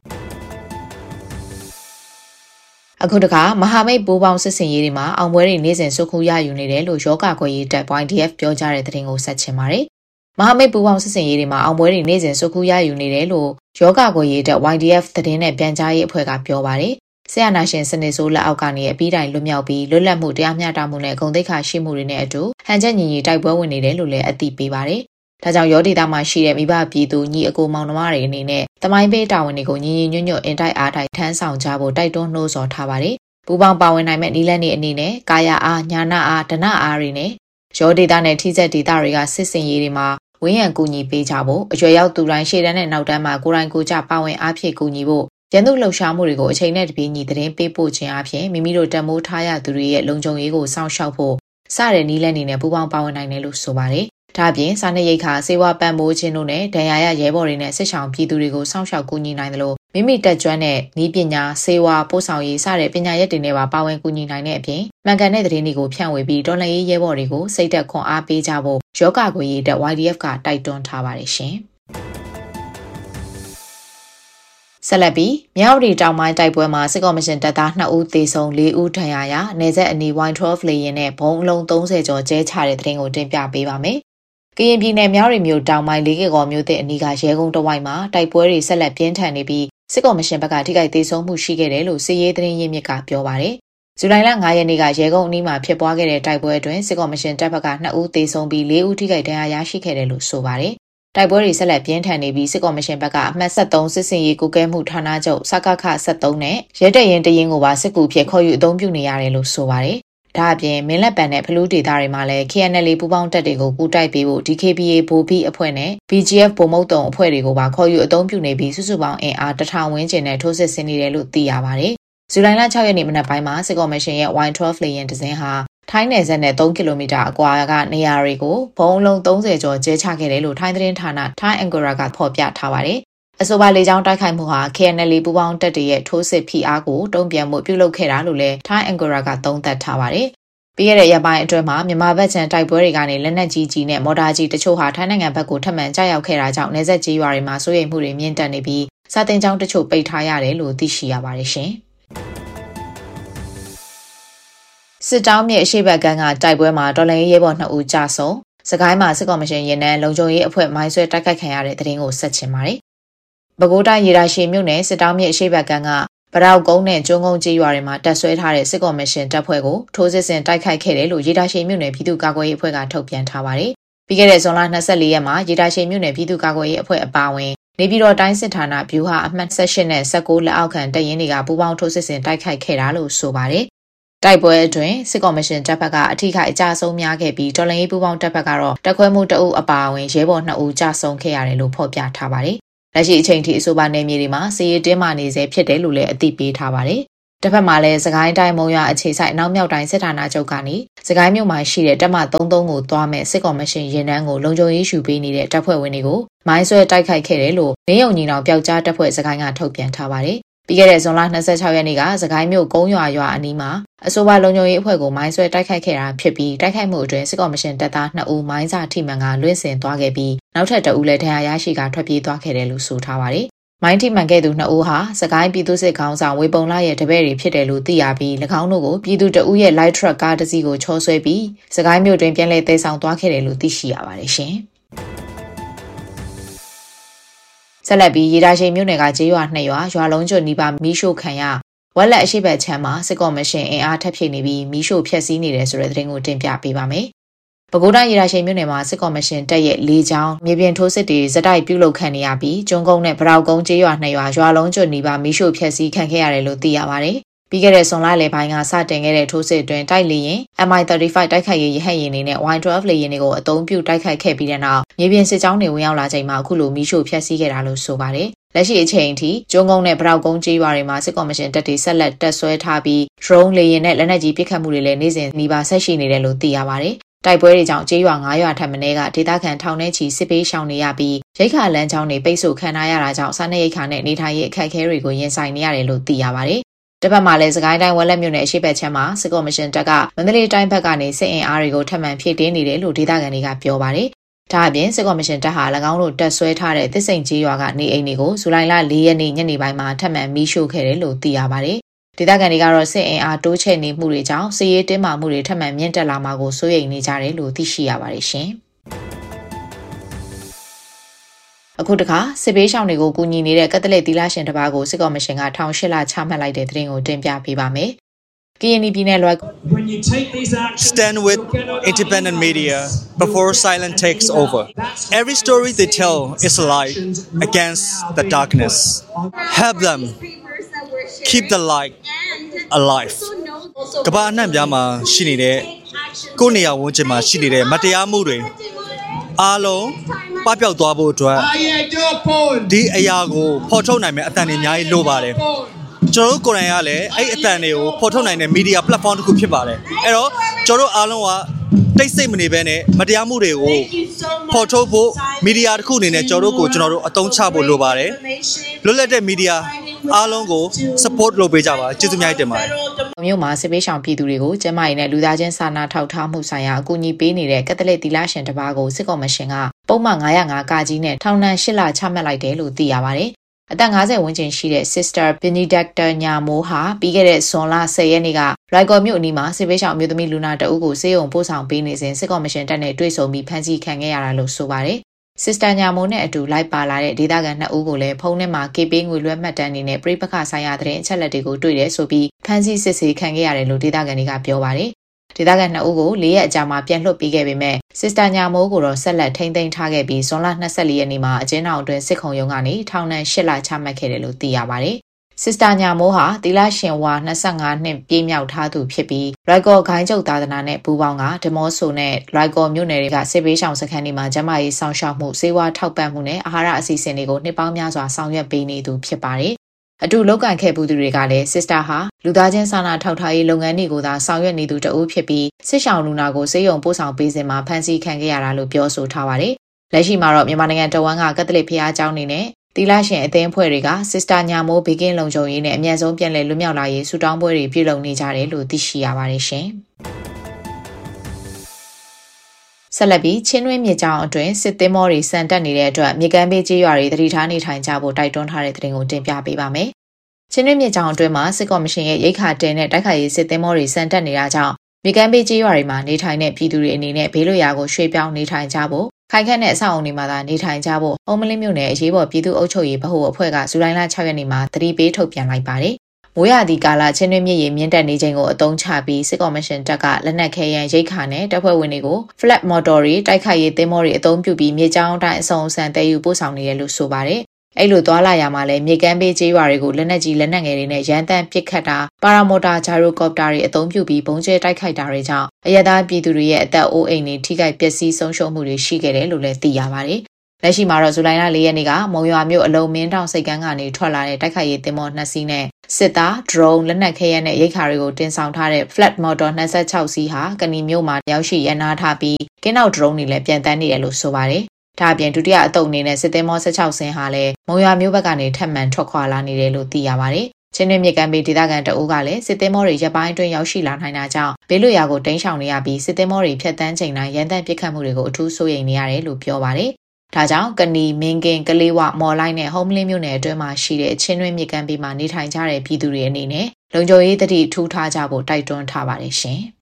အခုတခါမဟာမိတ်ပူးပေါင်းစစ်စင်ရေးတွေမှာအောင်ပွဲတွေနေ့စဉ်စုခုရယူနေတယ်လို့ယောဂခွေရေးတပ် YDF ပြောကြားတဲ့သတင်းကိုဆက်ချင်ပါတယ်။မဟာမိတ်ပူးပေါင်းစစ်စင်ရေးတွေမှာအောင်ပွဲတွေနေ့စဉ်စုခုရယူနေတယ်လို့ယောဂခွေရေးတပ် YDF သတင်းနဲ့ပြန်ကြားရေးအဖွဲ့ကပြောပါတယ်။ဆရာနာရှင်စနစ်ဆိုးလက်အောက်ကနေအပြီးတိုင်လွတ်မြောက်ပြီးလွတ်လပ်မှုတရားမျှတမှုနဲ့ဂုဏ်သိက္ခာရှိမှုတွေနဲ့အတူဟန်ချက်ညီညီတိုက်ပွဲဝင်နေတယ်လို့လည်းအသိပေးပါတယ်။ဒါကြောင့်ရောဒေတာမှာရှိတဲ့မိဘပြည်သူညီအကိုမောင်နှမတွေအနေနဲ့တမိုင်းပေးတာဝန်တွေကိုညီညီညွတ်ညွတ်အင်တိုက်အားတိုက်ထမ်းဆောင်ကြဖို့တိုက်တွန်းနှိုးဆော်ထားပါတယ်။ပူပေါင်းပါဝင်နိုင်မဲ့နည်းလမ်းတွေအနေနဲ့ကာယအားညာနာအားဒနာအားတွေနဲ့ရောဒေတာနဲ့ထိစက်ဒေတာတွေကစစ်စင်ရေးတွေမှာဝင်းရံကူညီပေးကြဖို့အရွယ်ရောက်သူတိုင်းရှေ့တန်းနဲ့နောက်တန်းမှာကိုယ်တိုင်ကိုယ်ကျပါဝင်အားဖြည့်ကူညီဖို့ရန်သူလှုပ်ရှားမှုတွေကိုအချိန်နဲ့တပြေးညီသတင်းပေးပို့ခြင်းအပြင်မိမိတို့တမိုးထားရသူတွေရဲ့လုံခြုံရေးကိုစောင့်ရှောက်ဖို့စတဲ့နည်းလမ်းတွေနဲ့ပူပေါင်းပါဝင်နိုင်တယ်လို့ဆိုပါတယ်။ဒါ့အပြင်စာနယ်ရိပ်ခါစေဝါပံ့ပိုးခြင်းတို့နဲ့ဒဏ်ရာရရဲဘော်တွေနဲ့စစ်ဆောင်ပြည်သူတွေကိုစောင့်ရှောက်ကူညီနိုင်တယ်လို့မိမိတက်ကျွမ်းတဲ့နည်းပညာစေဝါပို့ဆောင်ရေးစတဲ့ပညာရပ်တွေနဲ့ပါဝင်ကူညီနိုင်တဲ့အပြင်မှန်ကန်တဲ့သတင်းတွေကိုဖြန့်ဝေပြီးတော်လှန်ရေးရဲဘော်တွေကိုစိတ်သက်ခွန်အားပေးကြဖို့ယောဂကိုရေးတဲ့ YDF ကတိုက်တွန်းထားပါတယ်ရှင်။ဆက်လက်ပြီးမြောက်ရီတောင်ပိုင်းတိုက်ပွဲမှာစစ်ကော်မရှင်တပ်သား2ဦးသေဆုံး4ဦးဒဏ်ရာရနေဆက်အနီး 112 လေယာဉ်နဲ့ဘုံအလုံး30ကျော်ကျဲချတဲ့သတင်းကိုတင်ပြပေးပါမယ်။ကရင်ပြည်နယ်မြောက်ရီမြို့တောင်ပိုင်းလေးကေကော်မြို့သစ်အနီးကရဲကုန်းတဝိုက်မှာတိုက်ပွဲတွေဆက်လက်ပြင်းထန်နေပြီးစစ်ကော်မရှင်ဘက်ကထိခိုက်သေဆုံးမှုရှိခဲ့တယ်လို့စစ်ရေးသတင်းရင်းမြစ်ကပြောပါတယ်။ဇူလိုင်လ9ရက်နေ့ကရဲကုန်းအနီးမှာဖြစ်ပွားခဲ့တဲ့တိုက်ပွဲအတွင်းစစ်ကော်မရှင်တပ်ဘက်က2ဦးသေဆုံးပြီး4ဦးထိခိုက်ဒဏ်ရာရရှိခဲ့တယ်လို့ဆိုပါတယ်။တိုက်ပွဲတွေဆက်လက်ပြင်းထန်နေပြီးစစ်ကော်မရှင်ဘက်ကအမှတ်73စစ်စင်ရေးကုကဲမှုဌာနချုပ်စကခ73နဲ့ရဲတပ်ရင်တရင်ကိုပါစစ်ကူဖြစ်ခေါ်ယူအသုံးပြုနေရတယ်လို့ဆိုပါတယ်။ဒါအပြင်မင်းလက်ပံနဲ့ဖလူးဒေသတွေမှာလည်း KNL ပူးပေါင်းတပ်တွေကိုကူတိုက်ပေးဖို့ DKBA ဗိုလ်ဘီအဖွဲ့နဲ့ BGF ဗိုလ်မုတ်တုံအဖွဲ့တွေကိုပါခေါ်ယူအသုံးပြုနေပြီးစုစုပေါင်းအင်အား1000ဝန်းကျင်နဲ့ထိုးစစ်ဆင်နေတယ်လို့သိရပါတယ်ဇူလိုင်လ6ရက်နေ့မနက်ပိုင်းမှာစစ်ကော်မရှင်ရဲ့ Y12 လေယာဉ်တစ်စင်းဟာထိုင်းနယ်စပ်နဲ့3ကီလိုမီတာအကွာကနေရာတွေကိုဘုံလုံး30ကျော်ကျဲချခဲ့တယ်လို့ထိုင်းသတင်းဌာန Thai Angkora ကဖော်ပြထားပါတယ်။အဆိုပါလေကြောင်းတိုက်ခိုက်မှုဟာ KNL ပူးပေါင်းတပ်တွေရဲ့ထိုးစစ်ဖိအားကိုတုံ့ပြန်မှုပြုလုပ်ခဲ့တာလို့လည်း Thai Angkora ကသုံးသပ်ထားပါတယ်။ပြီးခဲ့တဲ့ရက်ပိုင်းအတွင်းမှာမြန်မာဘက်ခြမ်းတိုက်ပွဲတွေကနေလက်နက်ကြီးနဲ့မော်တာကြီးတချို့ဟာထိုင်းနိုင်ငံဘက်ကိုထပ်မံကျရောက်ခဲ့တာကြောင့်နယ်စပ်ကြီးရွာတွေမှာစိုးရိမ်မှုတွေမြင့်တက်နေပြီးစာတင်ကျောင်းတချို့ပိတ်ထားရတယ်လို့သိရှိရပါတယ်ရှင်။စစ်တောင်းမြေအရှိတ်ဘက်ကတိုက်ပွဲမှာတော်လှန်ရေးရဲဘော်2ဦးကြာဆုံးစကိုင်းမှာစစ်ကော်မရှင်ရင်နှန်းလုံခြုံရေးအဖွဲ့မိုင်းဆွဲတိုက်ခိုက်ခံရတဲ့တဲ့တင်ကိုဆက်ချင်ပါတယ်။ပဲခူးတိုင်းရေတာရှည်မြို့နယ်စစ်တောင်းမြေအရှိတ်ဘက်ကပရောက်ကုန်းနဲ့ကျွန်းကုန်းကြီးရွာတွေမှာတပ်ဆွဲထားတဲ့စစ်ကော်မရှင်တပ်ဖွဲ့ကိုထိုးစစ်ဆင်တိုက်ခိုက်ခဲ့တယ်လို့ရေတာရှည်မြို့နယ်ပြည်သူ့ကာကွယ်ရေးအဖွဲ့ကထုတ်ပြန်ထားပါတယ်။ပြီးခဲ့တဲ့ဇွန်လ24ရက်မှာရေတာရှည်မြို့နယ်ပြည်သူ့ကာကွယ်ရေးအဖွဲ့အပါအဝင်နေပြည်တော်တိုင်းစစ်ဌာနဗျူဟာအမှတ်18နဲ့19လက်အောက်ခံတပ်ရင်းတွေကပူးပေါင်းထိုးစစ်ဆင်တိုက်ခိုက်ခဲ့တာလို့ဆိုပါတယ်။တိုက်ပွဲအတွင်းစစ်ကော်မရှင်တပ်ဘက်ကအထိခိုက်အကျဆုံးများခဲ့ပြီးတော်လှန်ရေးပူးပေါင်းတပ်ဘက်ကတော့တပ်ခွဲမှုတအုပ်အပါအဝင်ရဲဘော်2ဦးကြာဆုံးခဲ့ရတယ်လို့ဖော်ပြထားပါတယ်။လက်ရှိအချိန်ထိအဆိုပါနယ်မြေတွေမှာစစ်ရေးတင်းမာနေဆဲဖြစ်တယ်လို့လည်းအသိပေးထားပါတယ်။တစ်ဖက်မှာလည်းစကိုင်းတိုင်းမုံရွာအခြေစိုက်နောက်မြောက်တိုင်းစစ်ဌာနချုပ်ကနေစကိုင်းမြို့မှာရှိတဲ့တပ်မ33ကိုသွားမဲ့စစ်ကော်မရှင်ရင်နှန်းကိုလုံခြုံရေးယူပေးနေတဲ့တပ်ဖွဲ့ဝင်တွေကိုမိုင်းဆွဲတိုက်ခိုက်ခဲ့တယ်လို့မင်းယုံညီနောင်ပျောက်ကြားတပ်ဖွဲ့စကိုင်းကထုတ်ပြန်ထားပါတယ်။ပြီးခဲ့တဲ့ဇွန်လ26ရက်နေ့ကစကိုင်းမြို့ကုန်းရွာအနီးမှာအဆိုပါလုံခြုံရေးအဖွဲ့ကိုမိုင်းဆွဲတိုက်ခိုက်ခဲ့တာဖြစ်ပြီးတိုက်ခိုက်မှုအတွင်းစစ်ကော်မရှင်တပ်သား2ဦးမိုင်းစာထိမှန်ကလွင့်စင်သွားခဲ့ပြီးနောက်ထပ်2ဦးလည်းဒဏ်ရာရရှိကထွက်ပြေးသွားခဲ့တယ်လို့ဆိုထားပါတယ်။မိုင်းထိမှန်ခဲ့သူ2ဦးဟာစကိုင်းပြည်သူ့စစ်ခေါင်းဆောင်ဝေပုံလာရဲ့တပည့်တွေဖြစ်တယ်လို့သိရပြီး၎င်းတို့ကိုပြည်သူ2ဦးရဲ့ light truck ကားတစ်စီးကိုချောဆွဲပြီးစကိုင်းမြို့တွင်ပြန်လည်သယ်ဆောင်သွားခဲ့တယ်လို့သိရှိရပါတယ်ရှင်။ဆက်လက်ပြီးရေတာရှိမြို့နယ်ကကျေးရွာ2ရွာလုံးကျွတ်နီးပါးမီးရှို့ခံရဝက်လက်အရှိတ်ဘက်ချမ်းမှာစစ်ကော်မရှင်အင်အားထပ်ဖြည့်နေပြီးမီးရှို့ဖျက်ဆီးနေတယ်ဆိုတဲ့သတင်းကိုတင်ပြပေးပါမယ်။ပဲခူးတိုင်းရေတာရှိမြို့နယ်မှာစစ်ကော်မရှင်တပ်ရဲ့၄ချောင်းမြေပြင်ထိုးစစ်တွေဇက်တိုက်ပြုလုပ်ခံနေရပြီးကျွန်းကုန်းနဲ့ဗရောက်ကုန်းကျေးရွာ2ရွာလုံးကျွတ်နီးပါးမီးရှို့ဖျက်ဆီးခံခဲ့ရတယ်လို့သိရပါတယ်။ပြီးခဲ့တဲ့ဇွန်လလယ်ပိုင်းကစတင်ခဲ့တဲ့ထိုးစစ်အတွင်းတိုက်လေရင် MI-35 တိုက်ခိုက်ရေးရဟတ်ယာဉ်တွေနဲ့ Y12 လေယာဉ်တွေကိုအသုံးပြုတိုက်ခိုက်ခဲ့ပြီးတဲ့နောက်မြေပြင်စစ်ကြောင်းတွေဝင်ရောက်လာချိန်မှာအခုလိုမီးရှို့ဖျက်ဆီးခဲ့တာလို့ဆိုပါတယ်။လက်ရှိအချိန်အထိကျွန်းကုန်းနဲ့ဗရောက်ကုန်းကျေးရွာတွေမှာစစ်ကော်မရှင်တပ်တွေဆက်လက်တပ်ဆွဲထားပြီး drone လေယာဉ်နဲ့လက်နက်ကြီးပစ်ခတ်မှုတွေလည်းနေ့စဉ်နီးပါးဆက်ရှိနေတယ်လို့သိရပါတယ်။တိုက်ပွဲတွေကြောင့်ကျေးရွာ9ရွာထပ်မံကဒေသခံထောင်ထဲချီစစ်ပေးရှောင်နေရပြီးရိက္ခာလမ်းကြောင်းတွေပိတ်ဆို့ခံထားရတာကြောင့်စားနပ်ရိက္ခာနဲ့နေထိုင်ရေးအခက်အခဲတွေကိုရင်ဆိုင်နေရတယ်လို့သိရပါတယ်။တစ်ဖက်မှာလည်းစကိုင်းတိုင်းဝက်လက်မြို့နယ်အရှိတ်ဘက်ချမ်းမှာစစ်ကော်မရှင်တပ်ကမန္တလေးတိုင်းဘက်ကနေစစ်အင်အားတွေကိုထပ်မံဖြည့်တင်းနေတယ်လို့ဒေသခံတွေကပြောပါတယ်။ဒါအပြင်စစ်ကော်မရှင်တပ်ဟာ၎င်းတို့တပ်ဆွဲထားတဲ့သစ်စိန်ကျေးရွာကနေအိမ်တွေကိုဇူလိုင်လ4ရက်နေ့ညနေပိုင်းမှာထပ်မံမီးရှို့ခဲ့တယ်လို့သိရပါတယ်။ဒေသခံတွေကတော့စစ်အင်အားတိုးချဲ့နေမှုတွေကြောင့်စစ်ရေးတင်းမာမှုတွေထပ်မံမြင့်တက်လာမှာကိုစိုးရိမ်နေကြတယ်လို့သိရှိရပါတယ်ရှင်။အခုတခါစစ်ပေးရှောင်တွေကိုကူညီနေတဲ့ကက်သလစ်သီလရှင်တစ်ပါးကိုစစ်ကော်မရှင်က1800လချမှတ်လိုက်တဲ့သတင်းကိုတင်ပြပေးပါမယ်။ KNYပြည်နယ်လွိုက် Stand with independent media before silence takes over. Every story they tell is a light against the darkness. Help them keep the light alive. ကမ္ဘာအနှံ့ပြားမှာရှိနေတဲ့ကိုယ့်နေရာဝန်းကျင်မှာရှိနေတဲ့မတရားမှုတွေအားလုံးပပျောက်သွားဖို့အတွက်ဒီအရာကိုဖော်ထုတ်နိုင်မယ့်အသံတွေအများကြီးလိုပါတယ်ကျွန်တော်တို့ကိုယ်တိုင်ကလည်းအဲ့အသံတွေကိုဖော်ထုတ်နိုင်တဲ့ media platform တစ်ခုဖြစ်ပါတယ်အဲ့တော့ကျွန်တော်တို့အားလုံးကတိတ်ဆိတ်မနေဘဲနဲ့မတရားမှုတွေကိုဖော်ထုတ်ဖို့ media တစ်ခုအနေနဲ့ကျွန်တော်တို့အသုံးချဖို့လိုပါတယ်လွတ်လပ်တဲ့ media အားလုံးကို support လုပ်ပေးကြပါကျေးဇူးများတင်ပါတယ်မြို့မှာစစ်ပေးရှောင်ပြည်သူတွေကိုကျန်းမာရေးနဲ့လူသားချင်းစာနာထောက်ထားမှုဆိုင်ရာအကူအညီပေးနေတဲ့ကက်သလစ်သီလရှင်တစ်ပါးကိုစစ်ကော်မရှင်ကပုံမှန်905ကကြီးနဲ့ထောင်ဒဏ်8လချမှတ်လိုက်တယ်လို့သိရပါတယ်။အသက်50ဝန်းကျင်ရှိတဲ့ Sister Benedicta ညာမိုးဟာပြီးခဲ့တဲ့ဇွန်လ10ရက်နေ့ကရိုက်ကော်မြို့အနီးမှာစစ်ပေးရှောင်မျိုးသမီးလူနာတအုပ်ကိုစေယုံပို့ဆောင်ပေးနေစဉ်စစ်ကော်မရှင်တပ်နဲ့တွေ့ဆုံပြီးဖမ်းဆီးခံခဲ့ရတာလို့ဆိုပါတယ်။ Sister ညာမိုးနဲ့အတူလိုက်ပါလာတဲ့ဒေသခံ2ဦးကိုလည်းဖုန်းထဲမှာကေပေးငွေလွှဲမှတ်တမ်းတွေနဲ့ပြိပခဆိုင်ရာတဲ့အချက်လက်တွေကိုတွေ့တယ်ဆိုပြီးဖမ်းဆီးစစ်ဆေးခံခဲ့ရတယ်လို့ဒေသခံတွေကပြောပါတယ်။ဒေသခံ2ဦးကို4ရက်အကြာမှာပြန်လွှတ်ပေးခဲ့ပေမဲ့ Sister ညာမိုးကိုတော့ဆက်လက်ထိန်းသိမ်းထားခဲ့ပြီးဇွန်လ24ရက်နေ့မှာအကျဉ်းထောင်အတွင်းစစ်ခုံရုံးကနေထောင်ဒဏ်8လချမှတ်ခဲ့တယ်လို့သိရပါတယ်။ Sister ညာမိုးဟာသီလရှင်ဝါ25နှစ်ပြည့်မြောက်ထားသူဖြစ်ပြီးရိုက်ကော်ဂိုင်းကျုပ်သာသနာနဲ့ပူးပေါင်းကဒမော့ဆိုနဲ့ရိုက်ကော်မြို့နယ်တွေကစစ်ပေးရှောင်စခန်းတွေမှာကျန်းမာရေးစောင့်ရှောက်မှုစေဝါထောက်ပံ့မှုနဲ့အာဟာရအစီအစဉ်တွေကိုနှစ်ပေါင်းများစွာဆောင်ရွက်ပေးနေသူဖြစ်ပါတယ်အတူလောက်ကန်ခဲ့ပူသူတွေကလည်း Sister ဟာလူသားချင်းစာနာထောက်ထားရေးလုပ်ငန်းတွေကိုသာဆောင်ရွက်နေသူတဦးဖြစ်ပြီးစစ်ရှောင်လူနာကိုစေယုံပို့ဆောင်ပေးစဉ်မှာဖမ်းဆီးခံခဲ့ရတာလို့ပြောဆိုထားပါတယ်။လက်ရှိမှာတော့မြန်မာနိုင်ငံတဝန်းကကက်သလစ်ဘုရားကျောင်းတွေနဲ့သီလရှင်အသင်းအဖွဲ့တွေက Sister ညာမိုးဘေကင်းလုံခြုံရေးနဲ့အမြန်ဆုံးပြန်လည်လွတ်မြောက်လာရေးဆုတောင်းပွဲတွေပြုလုပ်နေကြတယ်လို့သိရှိရပါတယ်ရှင်။ဆက်လက်ပြီးချင်းတွင်းမြေကြောင်းအတွင်းစစ်သင်းမောတွေစံတက်နေတဲ့အတွက်မြေကမ်းဘေးကျေးရွာတွေတတိထားနေထိုင်ကြဖို့တိုက်တွန်းထားတဲ့သတင်းကိုတင်ပြပေးပါမယ်။ချင်းတွင်းမြေကြောင်းအတွင်းမှာစစ်ကော်မရှင်ရဲ့ရိတ်ခါတဲနဲ့တိုက်ခိုက်ရေးစစ်သင်းမောတွေစံတက်နေတာကြောင့်မြေကမ်းဘေးကျေးရွာတွေမှာနေထိုင်တဲ့ပြည်သူတွေအနေနဲ့ဘေးလွတ်ရာကိုရွှေ့ပြောင်းနေထိုင်ကြဖို့ခိုင်ခန့်တဲ့အဆောက်အုံတွေမှာသာနေထိုင်ကြဖို့အုံးမလင်းမြို့နယ်အရေးပေါ်ပြည်သူ့အုပ်ချုပ်ရေးဗဟိုအဖွဲ့ကဇူလိုင်လ6ရက်နေ့မှာသတိပေးထုတ်ပြန်လိုက်ပါတယ်။မိုးရာသီကာလချင်းတွင်းမြစ်ရေမြင့်တက်နေချိန်ကိုအသုံးချပြီးစစ်ကော်မရှင်တပ်ကလက်နက်ခဲယမ်းရိတ်ခါနဲ့တပ်ဖွဲ့ဝင်တွေကို flat motor တွေတိုက်ခိုက်ရေးသင်းမောတွေအသုံးပြုပြီးမြေကြောင်းတိုင်းအစုံအစံတည်ယူပို့ဆောင်နေတယ်လို့ဆိုပါတယ်။အဲ့လိုသွားလာရမှာလဲမြေကမ်းဘေးကျေးရွာတွေကိုလက်နက်ကြီးလက်နက်ငယ်တွေနဲ့ရန်တမ်းပစ်ခတ်တာပါရာမော်တာဂျာရိုကော်ပတာတွေအသုံးပြုပြီးဘုံကျဲတိုက်ခိုက်တာတွေကြောင့်အရသာပြည်သူတွေရဲ့အသက်အိုးအိမ်တွေထိခိုက်ပျက်စီးဆုံးရှုံးမှုတွေရှိခဲ့တယ်လို့လည်းသိရပါတယ်။လက်ရှိမှာတော့ဇူလိုင်လ4ရက်နေ့ကမုံရွာမြို့အလုံးမင်းတောင်စိတ်ကမ်းကနေထွက်လာတဲ့တိုက်ခိုက်ရေးသင်္ဘော2စီးနဲ့စစ်သား drone လက်နက်ခဲယမ်းနဲ့ရိတ်ခါတွေကိုတင်ဆောင်ထားတဲ့ flat motor 26စီးဟာကဏီမြို့မှာရောက်ရှိရန်နာထားပြီးကင်းနောက် drone တွေလည်းပြန်တန်းနေတယ်လို့ဆိုပါတယ်။ဒါအပြင်ဒုတိယအတုပ်အနေနဲ့စစ်သင်္ဘော16စင်းဟာလည်းမုံရွာမြို့ဘက်ကနေထပ်မံထွက်ခွာလာနေတယ်လို့သိရပါတယ်။ချင်းတွင်းမြစ်ကမ်းဘေးဒေသခံတအုပ်ကလည်းစစ်သင်္ဘောတွေရပ်ပိုင်းအတွင်းရောက်ရှိလာနိုင်တာကြောင့်ဘေးလွတ်ရာကိုတိမ်းရှောင်နေရပြီးစစ်သင်္ဘောတွေဖြတ်တန်းချိန်တိုင်းရန်တမ်းပစ်ခတ်မှုတွေကိုအထူးစိုးရိမ်နေရတယ်လို့ပြောပါတယ်။ဒါကြောင့်ကဏီမင်းကင်ကလေးဝမော်လိုက်နဲ့ဟုံးမလင်းမြို့နယ်အတွင်းမှာရှိတဲ့ချင်းတွင်းမြစ်ကမ်းဘေးမှာနေထိုင်ကြတဲ့ပြည်သူတွေအနေနဲ့လုံခြုံရေးသတိထူးထားကြဖို့တိုက်တွန်းထားပါတယ်ရှင်။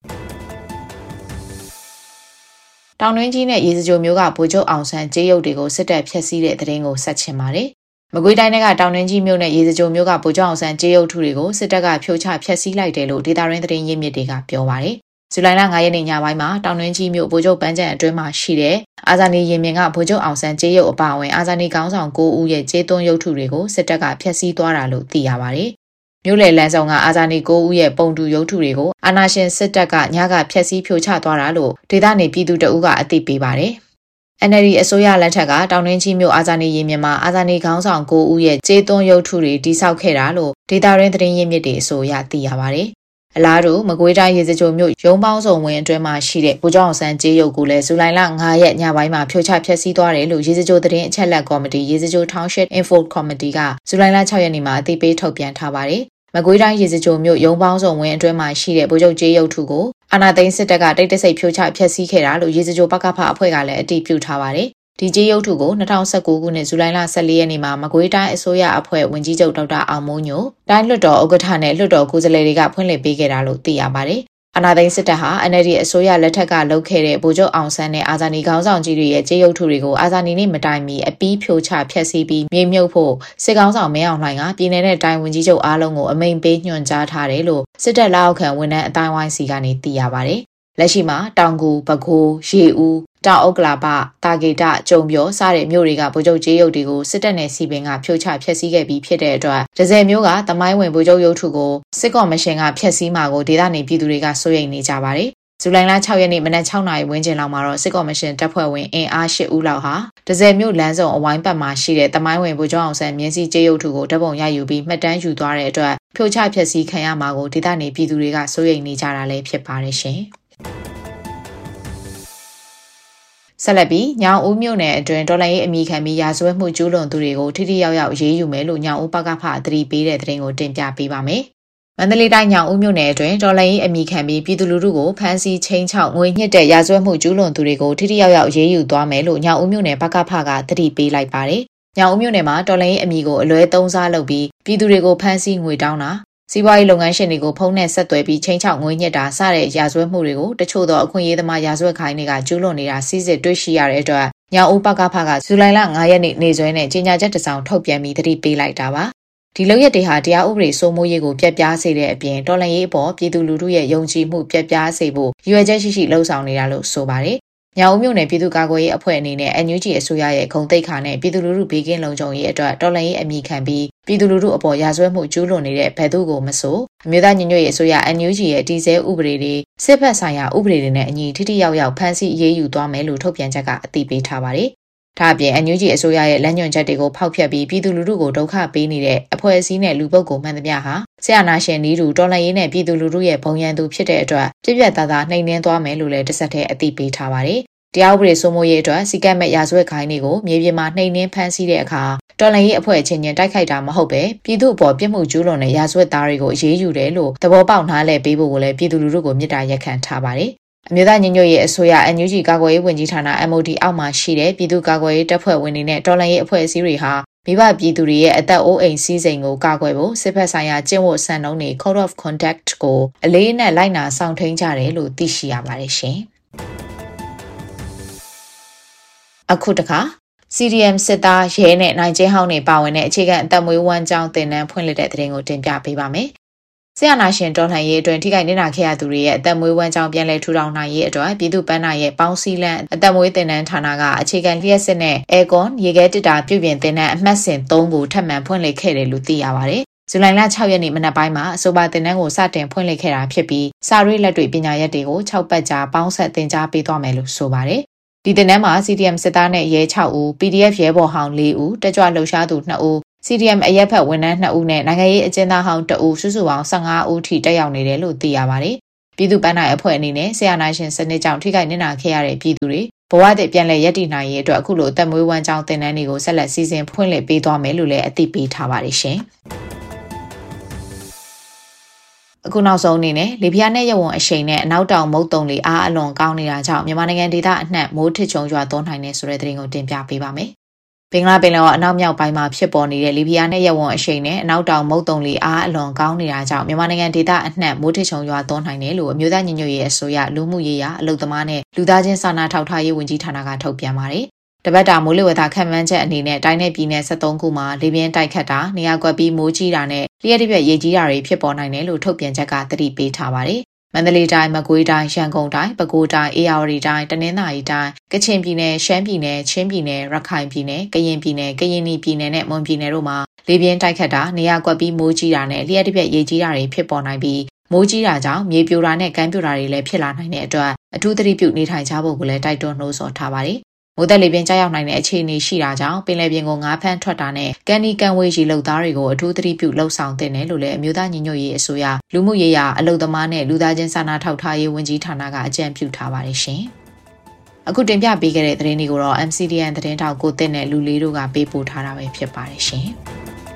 တောင်တွင်းကြီးနဲ့ရေစကြိုမျိုးကဗိုလ်ချုပ်အောင်ဆန်းကျေးရုပ်တွေကိုစစ်တပ်ဖျက်ဆီးတဲ့သတင်းကိုဆက်ချင်ပါတယ်။မကွေးတိုင်းကတောင်တွင်းကြီးမြို့နဲ့ရေစကြိုမျိုးကဗိုလ်ချုပ်အောင်ဆန်းကျေးရုပ်ထုတွေကိုစစ်တပ်ကဖြိုချဖျက်ဆီးလိုက်တယ်လို့ဒေသရင်းသတင်းရင်းမြစ်တွေကပြောပါတယ်။ဇူလိုင်လ9ရက်နေ့ညပိုင်းမှာတောင်တွင်းကြီးမြို့ဗိုလ်ချုပ်ပန်းချံအတွင်းမှာရှိတဲ့အာဇာနည်ရင်မြင်ကဗိုလ်ချုပ်အောင်ဆန်းကျေးရုပ်အပါအဝင်အာဇာနည်ခေါင်းဆောင်9ဦးရဲ့ကျေးသွန်းရုပ်ထုတွေကိုစစ်တပ်ကဖျက်ဆီးသွားတာလို့သိရပါတယ်။မြို့လေလန်းဆောင်ကအာဇာနည်9ဦးရဲ့ပုံတူရုပ်ထုတွေကိုအာဏာရှင်စစ်တပ်ကညကဖျက်ဆီးဖြိုချသွားတာလို့ဒေသနေပြည်သူတအုပ်ကအသိပေးပါတယ်။ NLD အစိုးရလက်ထက်ကတောင်တွင်းကြီးမြို့အာဇာနည်ရင်မြင်မှာအာဇာနည်ခေါင်းဆောင်9ဦးရဲ့ကျေးသွန်းရုပ်ထုတွေတိစောက်ခဲ့တာလို့ဒေသရင်းသတင်းရင်းမြစ်တွေအဆိုအရသိရပါတယ်။အလားတူမကွေးတိုင်းရေစကြိုမြို့ရုံးပေါင်းစုံဝင်အတွင်းမှာရှိတဲ့ဗိုလ်ချုပ်အောင်ဆန်းကျေးရုပ်ကိုလည်းဇူလိုင်လ9ရက်ညပိုင်းမှာဖြိုချဖျက်ဆီးသွားတယ်လို့ရေစကြိုသတင်းအချက်လက်ကော်မတီရေစကြို Township Info Committee ကဇူလိုင်လ6ရက်နေ့မှာအသိပေးထုတ်ပြန်ထားပါတယ်။မကွေးတိုင်းရေစကြိုမြို့ရုံးပေါင်းစုံဝင်အတွင်းမှာရှိတဲ့ဗိုလ်ချုပ်ကျေးရုပ်ထုကိုအာဏာသိမ်းစစ်တပ်ကတိတ်တဆိတ်ဖြိုချဖျက်ဆီးခဲ့တာလို့ရေစကြိုပကဖအဖွဲ့ကလည်းအတည်ပြုထားပါတယ်။ဒီကျေးရုပ်ထုကို2019ခုနှစ်ဇူလိုင်လ14ရက်နေ့မှာမကွေးတိုင်းအစိုးရအဖွဲ့ဝန်ကြီးချုပ်ဒေါက်တာအောင်မိုးညိုတိုင်းလွှတ်တော်ဥက္ကဋ္ဌနဲ့လွှတ်တော်ကိုယ်စားလှယ်တွေကဖွင့်လှစ်ပေးခဲ့တာလို့သိရပါတယ်။အာဏာသိမ်းစစ်တပ်ဟာ NLD အစိုးရလက်ထက်ကလုပ်ခဲ့တဲ့ဗိုလ်ချုပ်အောင်ဆန်းနဲ့အာဇာနည်ခေါင်းဆောင်ကြီးတွေရဲ့ကျေးရုပ်ထုတွေကိုအာဇာနည်နေ့မတိုင်မီအပီးဖြိုချဖျက်ဆီးပြီးမြေမြုပ်ဖို့စစ်ကောင်ဆောင်မင်းအောင်လှိုင်ကပြည်내နဲ့တိုင်းဝန်ကြီးချုပ်အားလုံးကိုအမိန့်ပေးညွှန်ကြားထားတယ်လို့စစ်တပ်လက်အောက်ခံဝန်ထမ်းအတိုင်းဝိုင်းစီကနေသိရပါတယ်။လက်ရှိမှာတောင်ကူ၊ပဲခူး၊ရေဦးတောင်ဥက္ကလာပတာဂေတကြုံပြောစတဲ့မြို့တွေကဗိုလ်ချုပ်ကျေးရုပ်တွေကိုစစ်တပ်နဲ့စီပင်ကဖြိုချဖျက်ဆီးခဲ့ပြီးဖြစ်တဲ့အတွက်ဒဇယ်မျိုးကသမိုင်းဝင်ဗိုလ်ချုပ်ရုပ်ထုကိုစစ်ကော်မရှင်ကဖျက်ဆီးမှာကိုဒေသနေပြည်သူတွေကစိုးရိမ်နေကြပါတယ်။ဇူလိုင်လ6ရက်နေ့မနက်6နာရီဝန်းကျင်လောက်မှာတော့စစ်ကော်မရှင်တပ်ဖွဲ့ဝင်အင်အား8ဦးလောက်ဟာဒဇယ်မျိုးလမ်းစုံအဝိုင်းပတ်မှာရှိတဲ့သမိုင်းဝင်ဗိုလ်ချုပ်အောင်ဆန်းမြင်းစီကျေးရုပ်ထုကိုဓာတ်ပုံရယူပြီးမှတ်တမ်းယူသွားတဲ့အတွက်ဖြိုချဖျက်ဆီးခံရမှာကိုဒေသနေပြည်သူတွေကစိုးရိမ်နေကြတာလည်းဖြစ်ပါတယ်ရှင်။ဆက်လက်ပြီးညောင်ဦးမြို့နယ်အတွင်းတော်လှန်ရေးအမိခံပြီးရာဇဝတ်မှုကျူးလွန်သူတွေကိုထိထိရောက်ရောက်အရေးယူမယ်လို့ညောင်ဦးပကဖအသတိပေးတဲ့သတင်းကိုတင်ပြပေးပါမယ်။မန္တလေးတိုင်းညောင်ဦးမြို့နယ်အတွင်းတော်လှန်ရေးအမိခံပြီးပြည်သူလူထုကိုဖမ်းဆီးချိန်ချောက်ငွေညှစ်တဲ့ရာဇဝတ်မှုကျူးလွန်သူတွေကိုထိထိရောက်ရောက်အရေးယူသွားမယ်လို့ညောင်ဦးမြို့နယ်ပကဖကသတိပေးလိုက်ပါတယ်။ညောင်ဦးမြို့နယ်မှာတော်လှန်ရေးအမိကိုအလွဲသုံးစားလုပ်ပြီးပြည်သူတွေကိုဖမ်းဆီးငွေတောင်းတာစီးပွားရေးလုပ်ငန်းရှင်တွေကိုဖုန်းနဲ့ဆက်သွယ်ပြီးချိန်ချောက်ငွေညှစ်တာစတဲ့ရာဇဝတ်မှုတွေကိုတချို့သောအခွင့်အရေးသမားရာဇဝတ်ခိုင်းတွေကကျူးလွန်နေတာစစ်စစ်တွေ့ရှိရတဲ့အတွက်ညောင်ဦးပကဖကဇူလိုင်လ9ရက်နေ့နေ့စွဲနဲ့ကြေညာချက်တစ်စောင်ထုတ်ပြန်ပြီးသတိပေးလိုက်တာပါဒီလုပ်ရက်တွေဟာတရားဥပဒေစိုးမိုးရေးကိုပြတ်ပြားစေတဲ့အပြင်တော်လှန်ရေးအပေါ်ပြည်သူလူထုရဲ့ယုံကြည်မှုပြတ်ပြားစေဖို့ရည်ရွယ်ချက်ရှိရှိလှုံ့ဆော်နေတာလို့ဆိုပါတယ်ညောင်ဦးမြို့နယ်ပြည်သူ့ကာကွယ်ရေးအဖွဲ့အနေနဲ့ NUG အစိုးရရဲ့ဂုဏ်သိက္ခာနဲ့ပြည်သူလူထုဘေးကင်းလုံခြုံရေးအတွက်တော်လှန်ရေးအမိခံပြီးပြည်သူလူထုအပေါ်ရာဇဝတ်မှုကျူးလွန်နေတဲ့ဘယ်သူကိုမဆိုအမျိုးသားညီညွတ်ရေးအစိုးရ NUG ရဲ့တည်ဆဲဥပဒေတွေစစ်ဘက်ဆိုင်ရာဥပဒေတွေနဲ့အညီထိထိရောက်ရောက်ဖမ်းဆီးအရေးယူသွားမယ်လို့ထုတ်ပြန်ချက်ကအတည်ပြုထားပါတယ်ဒါအပြင် NUG အစိုးရရဲ့လမ်းညွှန်ချက်တွေကိုဖောက်ဖျက်ပြီးပြည်သူလူထုကိုဒုက္ခပေးနေတဲ့အဖွဲ့အစည်းနဲ့လူပုဂ္ဂိုလ်မှန်သမျှဟာဆရာနာရှင်နီးတူတော်လှန်ရေးနဲ့ပြည်သူလူထုရဲ့ဘုံရန်သူဖြစ်တဲ့အတွက်ပြည့်ပြတ်သားသားနှိမ်နင်းသွားမယ်လို့လည်းတစ်ဆက်တည်းအသိပေးထားပါတယ်။တရားဥပဒေစိုးမိုးရေးအတွက်စီကတ်မဲ့ရာဇဝတ်ခိုင်းတွေကိုမြေပြင်မှာနှိမ်နင်းဖမ်းဆီးတဲ့အခါတော်လှန်ရေးအဖွဲ့ချင်းချင်းတိုက်ခိုက်တာမဟုတ်ပဲပြည်သူ့အပေါ်ပြစ်မှုကျူးလွန်တဲ့ရာဇဝတ်သားတွေကိုအရေးယူတယ်လို့သဘောပေါက်နားလည်ပေးဖို့ကိုလည်းပြည်သူလူထုကိုမြစ်တာရက်ခံထားပါတယ်။အမျိုးသားညီညွတ်ရေးအစိုးရ NUG ကာကွယ်ရေးဝန်ကြီးဌာန MOD အောက်မှာရှိတဲ့ပြည်သူ့ကာကွယ်ရေးတပ်ဖွဲ့ဝင်တွေနဲ့တော်လှန်ရေးအဖွဲ့အစည်းတွေဟာမိဘပြည်သူတွေရဲ့အသက်အိုးအိမ်စည်းစိမ်ကိုကာကွယ်ဖို့စစ်ဖက်ဆိုင်ရာကျင့်ဝတ်စံနှုန်းတွေ Code of Conduct ကိုအလေးအနက်လိုက်နာဆောင်ထိန်းကြတယ်လို့သိရှိရပါတယ်ရှင်။အခုတခါ CDM စစ်သားရဲနဲ့နိုင်ကျင်းဟောင်းတွေပါဝင်တဲ့အခြေခံအသက်မွေးဝမ်းကြောင်းတင်နန်းဖွင့်လှစ်တဲ့သတင်းကိုတင်ပြပေးပါမယ်။ဆရာနာရှင်တော်လှန်ရေးအတွင်းထိခိုက်နစ်နာခဲ့ရသူတွေရဲ့အသက်မွေးဝမ်းကြောင်းပြန်လည်ထူထောင်နိုင်ရေးအတွက်ပြည်သူ့ပန်းနာရဲ့ပေါင်းစည်းလန်းအသက်မွေးတင်နန်းဌာနကအခြေခံလျှက်စစ်နဲ့ Aircon ရေခဲတစ်တာပြုပြင်တင်နန်းအမှတ်စဉ်3ကိုထပ်မံဖွင့်လှစ်ခဲ့တယ်လို့သိရပါတယ်။ဇူလိုင်လ6ရက်နေ့မနက်ပိုင်းမှာအဆိုပါတင်နန်းကိုစတင်ဖွင့်လှစ်ခဲ့တာဖြစ်ပြီးစာရေးလက်တွေပညာရပ်တွေကို6ပတ်ကြာပေါင်းဆက်သင်ကြားပေးသွားမယ်လို့ဆိုပါတယ်။ဒီတင်နန်းမှာ CDM စစ်သားနဲ့ရဲ6ဦး PDF ရဲဘော်ဟောင်း4ဦးတက်ကြွလှုပ်ရှားသူ2ဦး CDM အရက်ဖက်ဝန်ထမ်း2ဦးနဲ့နိုင်ငံရေးအကျဉ်းသားဟောင်း2ဦးစုစုပေါင်း15ဦးထိတက်ရောက်နေတယ်လို့သိရပါတယ်။ပြည်သူ့ပန်းနိုင်အဖွဲ့အနေနဲ့ဆရာနာရှင်စနစ်ကြောင့်ထိခိုက်နစ်နာခဲ့ရတဲ့ပြည်သူတွေဘဝတည်ပြန်လည်ရည်တည်နိုင်ရေးအတွက်အခုလိုအသက်မွေးဝမ်းကြောင်းတင်နန်းတွေကိုဆက်လက်စီစဉ်ဖွင့်လှစ်ပေးသွားမယ်လို့လည်းအသိပေးထားပါတယ်ရှင်။အခုနောက်ဆုံးအနေနဲ့လေပြင်းနဲ့ရဝံအရှိန်နဲ့အနောက်တောင်မုတ်တုံလေအားအလွန်ကောင်းနေတာကြောင့်မြန်မာနိုင်ငံဒေသအနှံ့မိုးထစ်ချုံရွာသွန်းနိုင်တဲ့ဆိုတဲ့သတင်းကိုတင်ပြပေးပါမယ်။ဘင်္ဂလားပင်လယ်အော်အနောက်မြောက်ပိုင်းမှာဖြစ်ပေါ်နေတဲ့လေပြင်းနဲ့ရဝံအရှိန်နဲ့အနောက်တောင်မုတ်တုံလေအားအလွန်ကောင်းနေတာကြောင့်မြန်မာနိုင်ငံဒေသအနှံ့မိုးထစ်ချုံရွာသွန်းနိုင်တယ်လို့အမျိုးသားညီညွတ်ရေးအစိုးရလူမှုရေးရာအလုပ်သမားနဲ့လူသားချင်းစာနာထောက်ထားရေးဝန်ကြီးဌာနကထုတ်ပြန်ပါတယ်။တပတ်တာမိုးလေဝသခန့်မှန်းချက်အနေနဲ့တိုင်းနယ်ပြည်နယ်73ခုမှာလေပြင်းတိုက်ခတ်တာနေရာကွက်ပြီးမိုးကြီးတာနဲ့လျှက်တစ်ပြက်ရေကြီးတာတွေဖြစ်ပေါ်နိုင်တယ်လို့ထုတ်ပြန်ချက်ကသတိပေးထားပါတယ်။မန္တလေးတိုင်း၊မကွေးတိုင်း၊ရန်ကုန်တိုင်း၊ပဲခူးတိုင်း၊အေရဝတီတိုင်း၊တနင်္သာရီတိုင်း၊ကချင်ပြည်နယ်၊ရှမ်းပြည်နယ်၊ချင်းပြည်နယ်၊ရခိုင်ပြည်နယ်၊ကရင်ပြည်နယ်၊ကရင်ပြည်နယ်နဲ့မွန်ပြည်နယ်တို့မှာလေပြင်းတိုက်ခတ်တာနေရာကွက်ပြီးမိုးကြီးတာနဲ့လျှက်တစ်ပြက်ရေကြီးတာတွေဖြစ်ပေါ်နိုင်ပြီးမိုးကြီးတာကြောင့်မြေပြိုတာနဲ့ကမ်းပြိုတာတွေလည်းဖြစ်လာနိုင်တဲ့အတွက်အထူးသတိပြုနေထိုင်ကြဖို့ကိုလည်းတိုက်တွန်းနှိုးဆော်ထားပါတယ်။မိုးသက်လေပြင်းကြားရောက်နိုင်တဲ့အခြေအနေရှိတာကြောင့်ပင်လယ်ပြင်ကိုငါးဖမ်းထွက်တာနဲ့ကန်ဒီကန်ဝေးရီလုပ်သားတွေကိုအထူးသတိပြုလှုပ်ဆောင်သင့်တယ်လို့လည်းအမျိုးသားညီညွတ်ရေးအစိုးရလူမှုရေးရာအလုပ်သမားနဲ့လူသားချင်းစာနာထောက်ထားရေးဝန်ကြီးဌာနကအကြံပြုထားပါတယ်ရှင်။အခုတင်ပြပေးခဲ့တဲ့သတင်းတွေကိုတော့ MCDN သတင်းတောက်ကိုတက်နဲ့လူလေးတို့ကပေးပို့ထားတာပဲဖြစ်ပါတယ်ရှင်။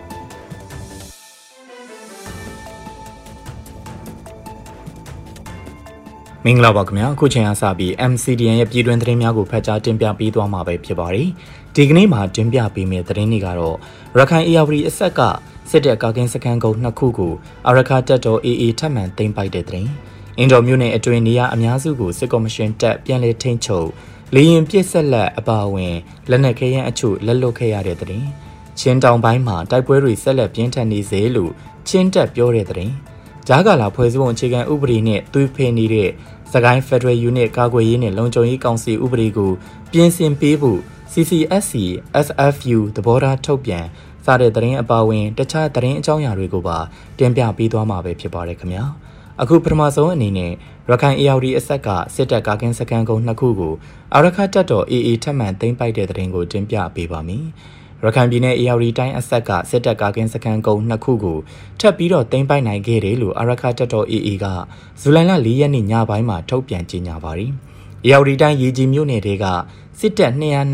မင်္ဂလာပါခင်ဗျာအခုချိန်အားစပြီး MCDN ရဲ့ပြည်တွင်းသတင်းများကိုဖတ်ကြားတင်ပြပေးသွားမှာပဲဖြစ်ပါတယ်ဒီကနေ့မှာတင်ပြပေးမယ့်သတင်းတွေကတော့ရခိုင် AR အဆက်ကစစ်တပ်ကာကင်းစခန်းကုန်း2ခုကိုအာရခတပ်တော် AA ထပ်မံသိမ်းပိုက်တဲ့သတင်းအင်ဒိုမြို့နယ်အတွင်းနေရာအများစုကိုစစ်ကော်မရှင်တပ်ပြန်လည်ထိန်းချုပ်လေရင်ပြစ်ဆက်လက်အပါအဝင်လက်နက်ခဲယမ်းအချို့လက်လွတ်ခဲ့ရတဲ့သတင်းချင်းတောင်ပိုင်းမှာတိုက်ပွဲတွေဆက်လက်ပြင်းထန်နေစေလို့ချင်းတပ်ပြောတဲ့သတင်းဂျာကာလာဖွဲ့စည်းပုံအခြေခံဥပဒေနဲ့သွေးဖယ်နေတဲ့စကိုင်း Federal Unit ကာကွယ်ရေးနဲ့လုံခြုံရေးကောင်စီဥပဒေကိုပြင်ဆင်ပေးဖို့ CCSC SFU သဘောထားထုတ်ပြန်စတဲ့သတင်းအပါအဝင်တခြားသတင်းအကြောင်းအရာတွေကိုပါတင်ပြပေးသွားမှာပဲဖြစ်ပါတယ်ခင်ဗျာအခုပထမဆုံးအနေနဲ့ရခိုင် AR အဆက်ကစစ်တပ်ကာကင်းစခန်းကုန်း2ခုကိုအာရခတပ်တော် AA ထပ်မံသိမ်းပိုက်တဲ့သတင်းကိုတင်ပြပေးပါမယ်ရခိုင်ပြည်နယ် AR တိုင်းအဆက်ကစစ်တပ်ကာကင်းစခန်းကုန်း2ခုကိုထပ်ပြီးတော့သိမ်းပိုက်နိုင်ခဲ့တယ်လို့အာရခတပ်တော် AA ကဇူလိုင်လ4ရက်နေ့ညပိုင်းမှာထုတ်ပြန်ကြေညာပါတယ်။ AR တိုင်းရေကြီးမြို့နယ်တွေကစစ်တပ်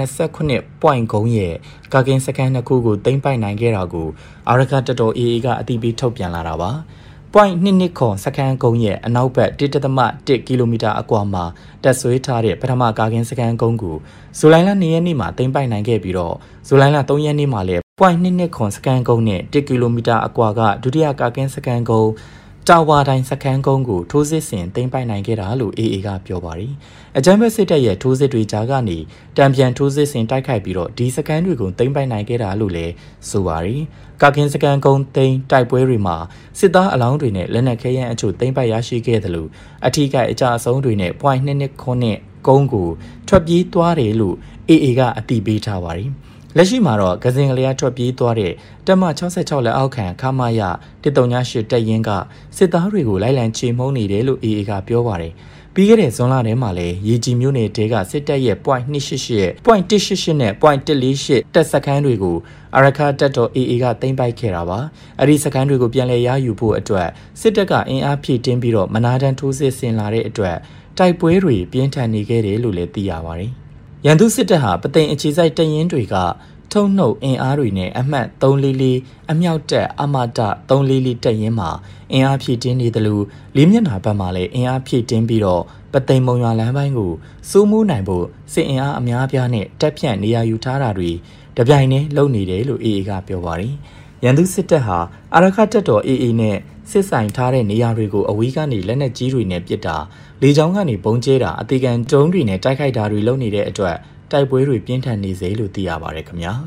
229 point ကုန်းရဲ့ကာကင်းစခန်း2ခုကိုသိမ်းပိုက်နိုင်ခဲ့တာကိုအာရခတပ်တော် AA ကအသိပေးထုတ်ပြန်လာတာပါ။ point 22ခွန်စခန်းကုန်းရဲ့အနောက်ဘက် 1.1 ကီလိုမီတာအကွာမှာတပ်ဆွဲထားတဲ့ပထမကာကင်းစခန်းကုန်းကိုဇူလိုင်လ2ရက်နေ့မှာသိမ်းပိုက်နိုင်ခဲ့ပြီးတော့ဇူလိုင်လ3ရက်နေ့မှာလည်း point 22ခွန်စခန်းကုန်းနဲ့1ကီလိုမီတာအကွာကဒုတိယကာကင်းစခန်းကုန်းတာဝါတိုင်းစခန်းကုန်းကိုထိုးစစ်ဆင်သိမ်းပိုက်နိုင်ခဲ့တာလို့ AA ကပြောပါတယ်။အကြမ်းဖက်စစ်တပ်ရဲ့ထိုးစစ်တွေကြားကနေတံပြန်ထိုးစစ်ဆင်တိုက်ခိုက်ပြီးတော့ဒီစခန်းတွေကိုသိမ်းပိုက်နိုင်ခဲ့တာလို့လည်းဆိုပါတယ်။ကာကင်းစခန်းကုန်းသိမ်းတိုက်ပွဲတွေမှာစစ်သားအလောင်းတွေနဲ့လက်နက်ခဲယမ်းအချို့သိမ်းပိုက်ရရှိခဲ့တယ်လို့အထူးကအကြအဆုံးတွေနဲ့ point 22ခွန်နဲ့ကုန်းကိုထွက်ပြေးသွားတယ်လို့ AA ကအသိပေးထားပါတယ်။လက်ရှိမှာတော့ကစင်ကလေးကထွက်ပြေးသွားတဲ့တပ်မ66လက်အောက်ခံခမာရ138တပ်ရင်းကစစ်သားတွေကိုလိုက်လံချေမှုန်းနေတယ်လို့ AA ကပြောပါတယ်။ပြီးခဲ့တဲ့ဇွန်လထဲမှာလည်းရေကြီးမြို့နယ်တဲကစစ်တပ်ရဲ့ .288 .188 နဲ့ .148 တပ်စခန်းတွေကိုအာရခတပ်တော် AA ကသိမ်းပိုက်ခဲ့တာပါအဲ့ဒီစခန်းတွေကိုပြန်လည်ရယူဖို့အတွက်စစ်တပ်ကအင်အားဖြည့်တင်းပြီးတော့မနာတမ်းထိုးစစ်ဆင်လာတဲ့အတွက်တိုက်ပွဲတွေပြင်းထန်နေခဲ့တယ်လို့လည်းသိရပါတယ်ရန်သူစစ်တပ်ဟာပသိမ်အခြေစိုက်တရင်တွေကထုံနှုတ်အင်အားတွေနဲ့အမှတ်344အမြောက်တပ်အမတ344တပ်ရင်းမှာအင်အားဖြည့်တင်းနေတယ်လို့လေးမျက်နှာဘက်မှာလည်းအင်အားဖြည့်တင်းပြီးတော့ပသိမ်မုံရွာလမ်းပိုင်းကိုစိုးမိုးနိုင်ဖို့စစ်အင်အားအများပြားနဲ့တပ်ဖြန့်နေရာယူထားတာတွေတပြိုင်တည်းလုပ်နေတယ်လို့ AA ကပြောပါတယ်ရန်သူစစ်တပ်ဟာအာရခတပ်တော် AA နဲ့စစ်ဆိုင်ထားတဲ့နေရာတွေကိုအဝေးကနေလက်နက်ကြီးတွေနဲ့ပစ်တာလေကြောင်းကနေပုံကျဲတာအသေးခံဒုံးတွေနဲ့တိုက်ခိုက်တာတွေလုပ်နေတဲ့အတွက်တိုက်ပွဲတွေပြင်းထန်နေစေလို့သိရပါတယ်ခင်ဗျာ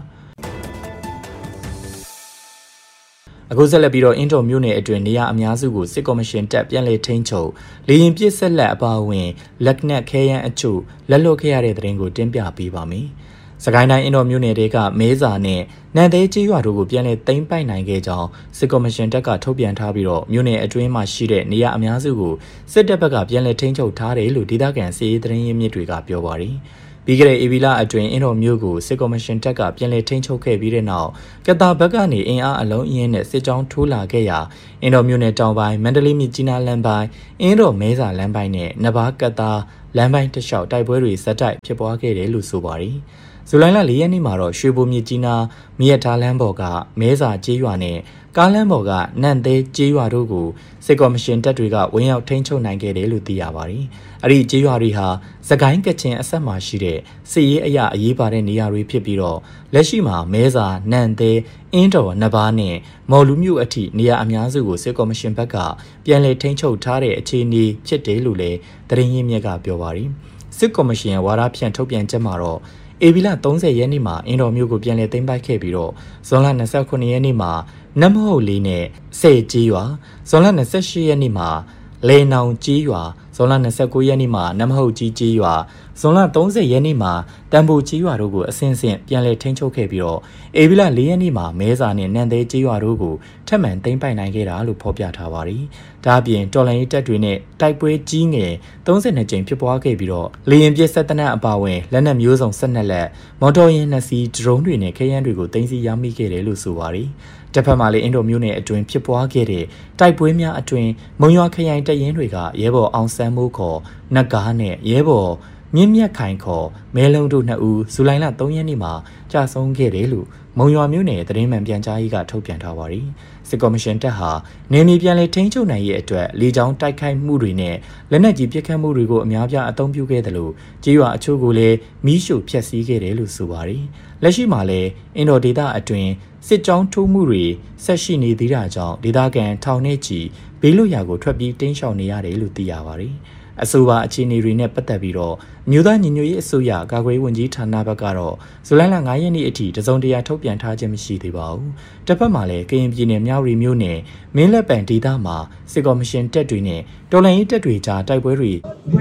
အခုဆက်လက်ပြီးတော့အင်တော်မြို့နယ်အတွင်းနေရာအများစုကိုစစ်ကော်မရှင်တပ်ပြန်လည်ထိန်းချုပ်လေရင်ပစ်ဆက်လက်အပါအဝင်လက်နက်ခဲယမ်းအချို့လက်လွတ်ခဲ့ရတဲ့သတင်းကိုတင်ပြပေးပါမယ်စကိုင်းတိုင်းအင်တော်မြို့နယ်တွေကမဲစာနဲ့နန်သေးကြီးရွာတို့ကိုပြန်လည်သိမ်းပိုက်နိုင်ခဲ့ကြောင်းစစ်ကော်မရှင်တပ်ကထုတ်ပြန်ထားပြီးတော့မြို့နယ်အတွင်းမှာရှိတဲ့နေရာအများစုကိုစစ်တပ်ဘက်ကပြန်လည်ထိန်းချုပ်ထားတယ်လို့ဒေသခံစစ်ရေးသတင်းရင်းမြစ်တွေကပြောပါတယ်ပြီးခဲ့တဲ့ဧပြီလအတွင်းအင်တော်မြို့ကိုစစ်ကော်မရှင်တပ်ကပြန်လည်ထိန်းချုပ်ခဲ့ပြီးတဲ့နောက်ကတာဘက်ကနေအင်အားအလုံးအင်းနဲ့စစ်ကြောင်းထိုးလာခဲ့ရာအင်တော်မြို့နယ်တောင်ပိုင်းမန္တလေးမြစ်ကြီးနားလမ်းပိုင်းအင်တော်မဲစာလမ်းပိုင်းနဲ့နဘာကတာလမ်းပိုင်းတလျှောက်တိုက်ပွဲတွေဇက်တိုက်ဖြစ်ပွားခဲ့တယ်လို့ဆိုပါတယ်ဇူလိုင်လ4ရက်နေ့မှာတော့ရွှေဘိုမြစ်ကြီးနားမြစ်ထားလမ်းပေါ်ကမဲစာကျေးရွာနဲ့ကားလမ်းပေါ်ကနန့်သေးကျေးရွာတို့ကိုစစ်ကော်မရှင်တပ်တွေကဝင်းရောက်ထိန်းချုပ်နိုင်ခဲ့တယ်လို့သိရပါတယ်။အဲ့ဒီကျေးရွာတွေဟာစကိုင်းကချင်အဆက်မှာရှိတဲ့စစ်ရေးအရာအရေးပါတဲ့နေရာတွေဖြစ်ပြီးတော့လက်ရှိမှာမဲစာနန့်သေးအင်းတော်နဘာနဲ့မော်လူမျိုးအထိနေရာအများစုကိုစစ်ကော်မရှင်ဘက်ကပြန်လည်ထိန်းချုပ်ထားတဲ့အခြေအနေဖြစ်တယ်လို့လည်းသတင်းရင်းမြစ်ကပြောပါတယ်။စစ်ကော်မရှင်ရဲ့ဝါဒဖြန့်ထုတ်ပြန်ချက်မှာတော့ဧပြီလ30ရက်နေ့မှာအင်တော်မျိုးကိုပြန်လည်သိမ်းပိုက်ခဲ့ပြီးတော့ဇွန်လ29ရက်နေ့မှာနမဟုတ်လေးနဲ့စေကြီးရွာဇွန်လ28ရက်နေ့မှာလေနောင်ကြီးရွာဇွန်လ29ရက်နေ့မှာနမဟုတ်ကြီးကြီးရွာဇွန်လ30ရက်နေ့မှာတန်ဖိုကြီးရွာတို့ကိုအစင်းစင်းပြန်လည်ထိန်းချုပ်ခဲ့ပြီးတော့ဧပြီလ4ရက်နေ့မှာမဲစာနဲ့နန်သေးကြီးရွာတို့ကိုထပ်မံသိမ်းပိုက်နိုင်ခဲ့တာလို့ဖော်ပြထားပါတယ်။ဒါအပြင်တော်လိုင်းရေးတပ်တွေနဲ့တိုက်ပွဲကြီးငယ်32ကြိမ်ဖြစ်ပွားခဲ့ပြီးတော့လေရင်ပစ်ဆက်တနက်အပါအဝင်လက်နက်မျိုးစုံ12လက်မော်တော်ယာဉ်2စီးဒရုန်းတွေနဲ့ခဲယမ်းတွေကိုသိမ်းဆည်းရမိခဲ့တယ်လို့ဆိုပါတယ်။တစ်ဖက်မှာလည်းအင်ဒိုမျိုးနယ်အတွင်းဖြစ်ပွားခဲ့တဲ့တိုက်ပွဲများအတွင်းမုံရွာခရိုင်တပ်ရင်းတွေကရဲဘော်အောင်ဆန်းမိုးခေါ်နတ်ကားနဲ့ရဲဘော်မြင့်မြတ်ခိုင်ခေါ်မဲလုံးတို့2ဦးဇူလိုင်လ3ရက်နေ့မှာကြာဆုံးခဲ့တယ်လို့မုံရွာမြို့နယ်သတင်းမှန်ပြန်ကြားရေးကထုတ်ပြန်ထားပါတယ်။စစ်ကော်မရှင်တပ်ဟာနေမီပြန်လည်ထိန်းချုပ်နိုင်ရေးအတွက်လေကြောင်းတိုက်ခိုက်မှုတွေနဲ့လက်နက်ကြီးပစ်ခတ်မှုတွေကိုအများပြားအသုံးပြုခဲ့တယ်လို့ကြေးရွာအချို့ကိုလည်းမီးရှို့ဖျက်ဆီးခဲ့တယ်လို့ဆိုပါတယ်။လက်ရှိမှာလည်းအင်ဒိုဒေတာအတွင်းစစ်ကြောင်းထိုးမှုတွေဆက်ရှိနေသေးတာကြောင့်ဒေသခံထောင်နဲ့ချီဘေးလွတ်ရာကိုထွက်ပြေးတိမ်းရှောင်နေရတယ်လို့သိရပါတယ်။အဆိုပါအခြေအနေတွေနဲ့ပတ်သက်ပြီးတော့မြို့သားညီညွတ်ရေးအစိုးရကာကွယ်ဝန်ကြီးဌာနဘက်ကတော့ဇူလိုင်လ9ရက်နေ့အထိတစုံတရာထုတ်ပြန်ထားခြင်းမရှိသေးပါဘူး။တစ်ဖက်မှာလည်းကရင်ပြည်နယ်မြောက်ရီမြို့နယ်မင်းလက်ပံဒေသမှာစစ်ကော်မရှင်တပ်တွေနဲ့တော်လှန်ရေးတပ်တွေကြားတိုက်ပွဲတွေ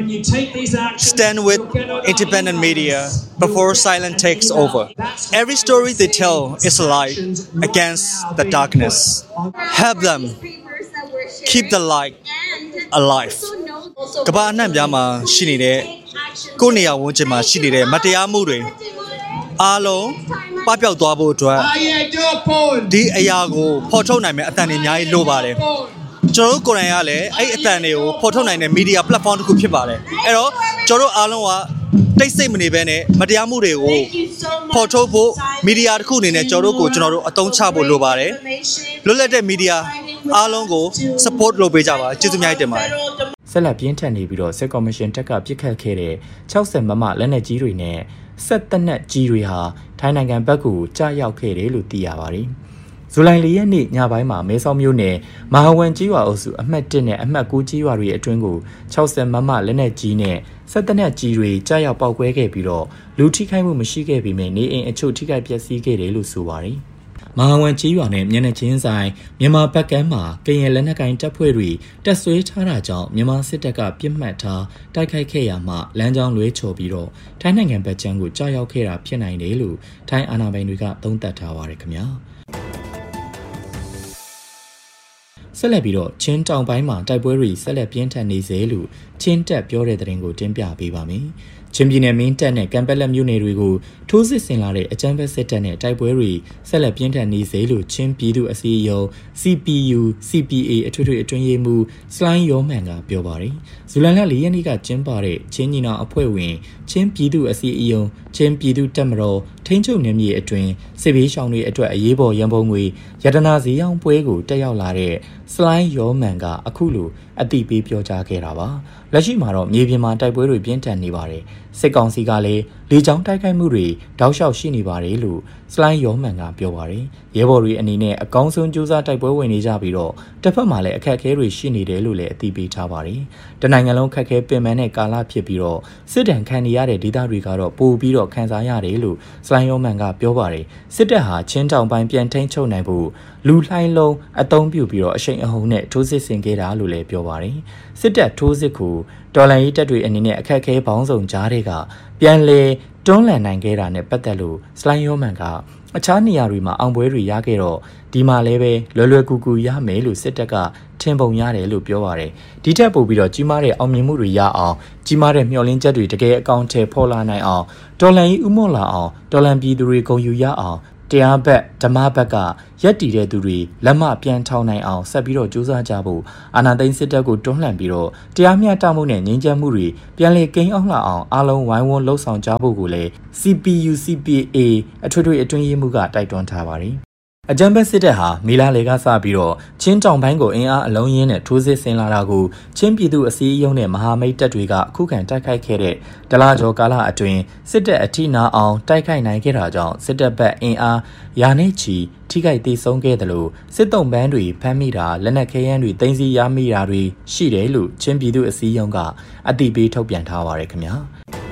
Stand with independent media before silence takes over. Every story they tell is a light against the darkness. Help them keep the light alive. ကဘာအနှံ့ပြားမှာရှိနေတဲ့ကိုယ်နေရာဝန်းကျင်မှာရှိနေတဲ့မတရားမှုတွေအားလုံးပပျောက်သွားဖို့အတွက်ဒီအရာကိုဖော်ထုတ်နိုင်မယ့်အသံတွေအများကြီးလိုပါတယ်ကျွန်တော်တို့ကိုယ်တိုင်ကလည်းအဲ့အသံတွေကိုဖော်ထုတ်နိုင်တဲ့ media platform တစ်ခုဖြစ်ပါတယ်အဲ့တော့ကျွန်တော်တို့အားလုံးကတိတ်ဆိတ်မနေဘဲနဲ့မတရားမှုတွေကိုဖော်ထုတ်ဖို့ media တစ်ခုအနေနဲ့ကျွန်တော်တို့အသုံးချဖို့လိုပါတယ်လွတ်လပ်တဲ့ media အားလုံးကို support လုပ်ပေးကြပါကျေးဇူးများတင်ပါတယ်ဆက်လက်ပြင်းထန်နေပြီးတော့စစ်ကော်မရှင်တပ်ကပြစ်ခတ်ခဲ့တဲ့60မမလက်နက်ကြီးတွေနဲ့ဆက်တနက်ကြီးတွေဟာထိုင်းနိုင်ငံဘက်ကိုကြာရောက်ခဲ့တယ်လို့သိရပါတယ်။ဇူလိုင်4ရက်နေ့ညပိုင်းမှာမဲဆောက်မြို့နယ်မဟာဝန်ကြီးရွာအုပ်စုအမှတ်1နဲ့အမှတ်9ကြီးရွာတွေအတွင်းကို60မမလက်နက်ကြီးနဲ့ဆက်တနက်ကြီးတွေကြာရောက်ပောက်ကွဲခဲ့ပြီးတော့လူထိခိုက်မှုမရှိခဲ့ပေမဲ့နေအိမ်အချို့ထိခိုက်ပျက်စီးခဲ့တယ်လို့ဆိုပါတယ်။မဟာဝန်ကြီးရွာနဲ့မျက်နှာချင်းဆိုင်မြန်မာဘက်ကမ်းမှာကရင်လက်နက်ကိုင်တပ်ဖွဲ့တွေတပ်ဆွဲထားတာကြောင့်မြန်မာစစ်တပ်ကပြစ်မှတ်ထားတိုက်ခိုက်ခဲ့ရမှလမ်းကြောင်းလွဲချော်ပြီးတော့ထိုင်းနိုင်ငံဘက်ခြမ်းကိုကြာရောက်ခဲ့တာဖြစ်နိုင်တယ်လို့ထိုင်းအာဏာပိုင်တွေကသုံးသပ်ထားပါတယ်ခင်ဗျာဆက်လက်ပြီးတော့ချင်းတောင်ပိုင်းမှာတိုက်ပွဲတွေဆက်လက်ပြင်းထန်နေစေလို့ချင်းတက်ပြောတဲ့သတင်းကိုတင်ပြပေးပါမယ်။ချင်းပြည်နယ်မင်းတပ်နဲ့ကံပက်လက်မြို့နယ်တွေကိုထိုးစစ်ဆင်လာတဲ့အကြမ်းဖက်စစ်တပ်နဲ့တိုက်ပွဲတွေဆက်လက်ပြင်းထန်နေစေလို့ချင်းပြည်သူအစည်းအရုံး CPU CPA အထွေထွေအတွင်းရေးမှူးစလိုင်းယောမန်ကပြောပါတယ်။ဇူလိုင်လ 4 ရက်နေ့ကကျင်းပတဲ့ချင်းညီနောင်အဖွဲ့ဝင်ချင်းပြည်သူအစည်းအရုံးချင်းပြည်သူတပ်မတော်ထိန်းချုပ်နယ်မြေအတွင်းစစ်ဘေးရှောင်တွေအတွက်အရေးပေါ်ရန်ပုံငွေရတနာဈေးရောင်းပွဲကိုတက်ရောက်လာတဲ့စလိုင်းယောမန်ကအခုလိုအသိပေးပြောကြားခဲ့တာပါ။လက်ရှိမှာတော့မြေပြင်မှာတိုက်ပွဲတွေပြင်းထန်နေပါတယ်။စစ်ကောင်စီကလည်းလေကြောင်းတိုက်ခိုက်မှုတွေတောက်လျှောက်ရှိနေပါတယ်လို့စလိုင်းယောမန်ကပြောပါတယ်။ရဲဘော်တွေအနေနဲ့အကောင်းဆုံးကြိုးစားတိုက်ပွဲဝင်နေကြပြီးတော့တစ်ဖက်မှာလည်းအခက်အခဲတွေရှိနေတယ်လို့လည်းအသိပေးထားပါတယ်။တနိုင်ငံလုံးခက်ခဲပင်ပန်းတဲ့ကာလဖြစ်ပြီးတော့စစ်တမ်းခံနေရတဲ့ဒေသတွေကတော့ပိုပြီးတော့ခံစားရတယ်လို့စလိုင်းယောမန်ကပြောပါတယ်။စစ်တပ်ဟာချင်းတောင်ပိုင်းပြန်ထိန်းချုပ်နိုင်ဖို့လူလှိုင်းလုံးအသုံးပြုပြီးတော့အရှိန်အဟုန်နဲ့ထိုးစစ်ဆင်ခဲ့တာလို့လည်းပြောပါတယ်။စစ်တပ်ထိုးစစ်ကိုတော်လှန်ရေးတပ်တွေအနေနဲ့အခက်အခဲပေါင်းစုံကြားတွေကပြန်လည်တွန်းလှန်နိုင်ခဲ့တာနဲ့ပတ်သက်လို့စလိုင်းယောမန်ကအခြားနေရာတွေမှာအောင်ပွဲတွေရခဲ့တော့ဒီမှာလည်းပဲလွယ်ကူကူရမယ်လို့စစ်တပ်ကထင်ပုံရတယ်လို့ပြောပါတယ်ဒီထက်ပိုပြီးတော့ကြီးမားတဲ့အောင်မြင်မှုတွေရအောင်ကြီးမားတဲ့မျှော်လင့်ချက်တွေတကယ်အကောင့်ထဲပေါ်လာနိုင်အောင်တော်လှန်ရေးဥမော့လာအောင်တော်လှန်ပြည်သူတွေဂုဏ်ယူရအောင်တရားဘက်ဓမ္မဘက်ကရက်တည်တဲ့သူတွေလက်မပြန်ထောင်နိုင်အောင်ဆက်ပြီးတော့ကြိုးစားကြဖို့အာဏာသိမ်းစစ်တပ်ကိုတွန်းလှန်ပြီးတော့တရားမျှတမှုနဲ့ငြိမ်းချမ်းမှုတွေပြန်လည်ကိန်းအောင်လာအောင်အားလုံးဝိုင်းဝန်းလှုပ်ဆောင်ကြဖို့ကိုလည်း CPU CPA အထွေထွေအတွင်းရေးမှူးကတိုက်တွန်းထားပါတယ်အကြမ်းဖက်စစ်တပ်ဟာမီလာလေကစပြီးတော့ချင်းတောင်ပိုင်းကိုအင်အားအလုံးရင်းနဲ့ထိုးစစ်ဆင်လာတာကိုချင်းပြည်သူအစည်းအရုံးနဲ့မဟာမိတ်တပ်တွေကအခုခံတိုက်ခိုက်ခဲ့တဲ့ဒလကျော်ကာလအတွင်းစစ်တပ်အထိနာအောင်တိုက်ခိုက်နိုင်ခဲ့တာကြောင့်စစ်တပ်ဘက်အင်အားရာနဲ့ချီထိခိုက်ဒေဆုံးခဲ့တယ်လို့စစ်တုံးပန်းတွေဖမ်းမိတာလက်နက်ခဲယမ်းတွေတင်စီရမိတာတွေရှိတယ်လို့ချင်းပြည်သူအစည်းအရုံးကအသိပေးထုတ်ပြန်ထားပါရခင်ဗျာ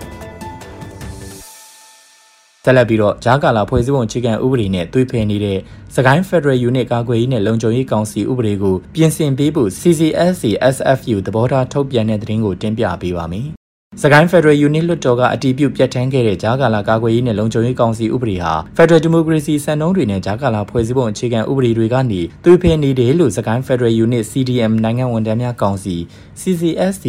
ဆက်လက်ပြီးတော့ဂျာကာလာဖွဲ့စည်းပုံအခြေခံဥပဒေနဲ့သွေးဖယ်နေတဲ့စကိုင်း Federal Unit ကာကွယ်ရေးနဲ့လုံခြုံရေးကောင်စီဥပဒေကိုပြင်ဆင်ပေးဖို့ CCSC SFU သဘောထားထုတ်ပြန်တဲ့သတင်းကိုတင်ပြပေးပါမယ်။စကိုင်း Federal Unit လွှတ်တော်ကအတည်ပြုပြဋ္ဌာန်းခဲ့တဲ့ဂျာကာလာကာကွယ်ရေးနဲ့လုံခြုံရေးကောင်စီဥပဒေဟာ Federal Democracy စံနှုန်းတွေနဲ့ဂျာကာလာဖွဲ့စည်းပုံအခြေခံဥပဒေတွေကနေသွေးဖယ်နေတယ်လို့စကိုင်း Federal Unit CDM နိုင်ငံဝန်ထမ်းများကောင်စီ CCSC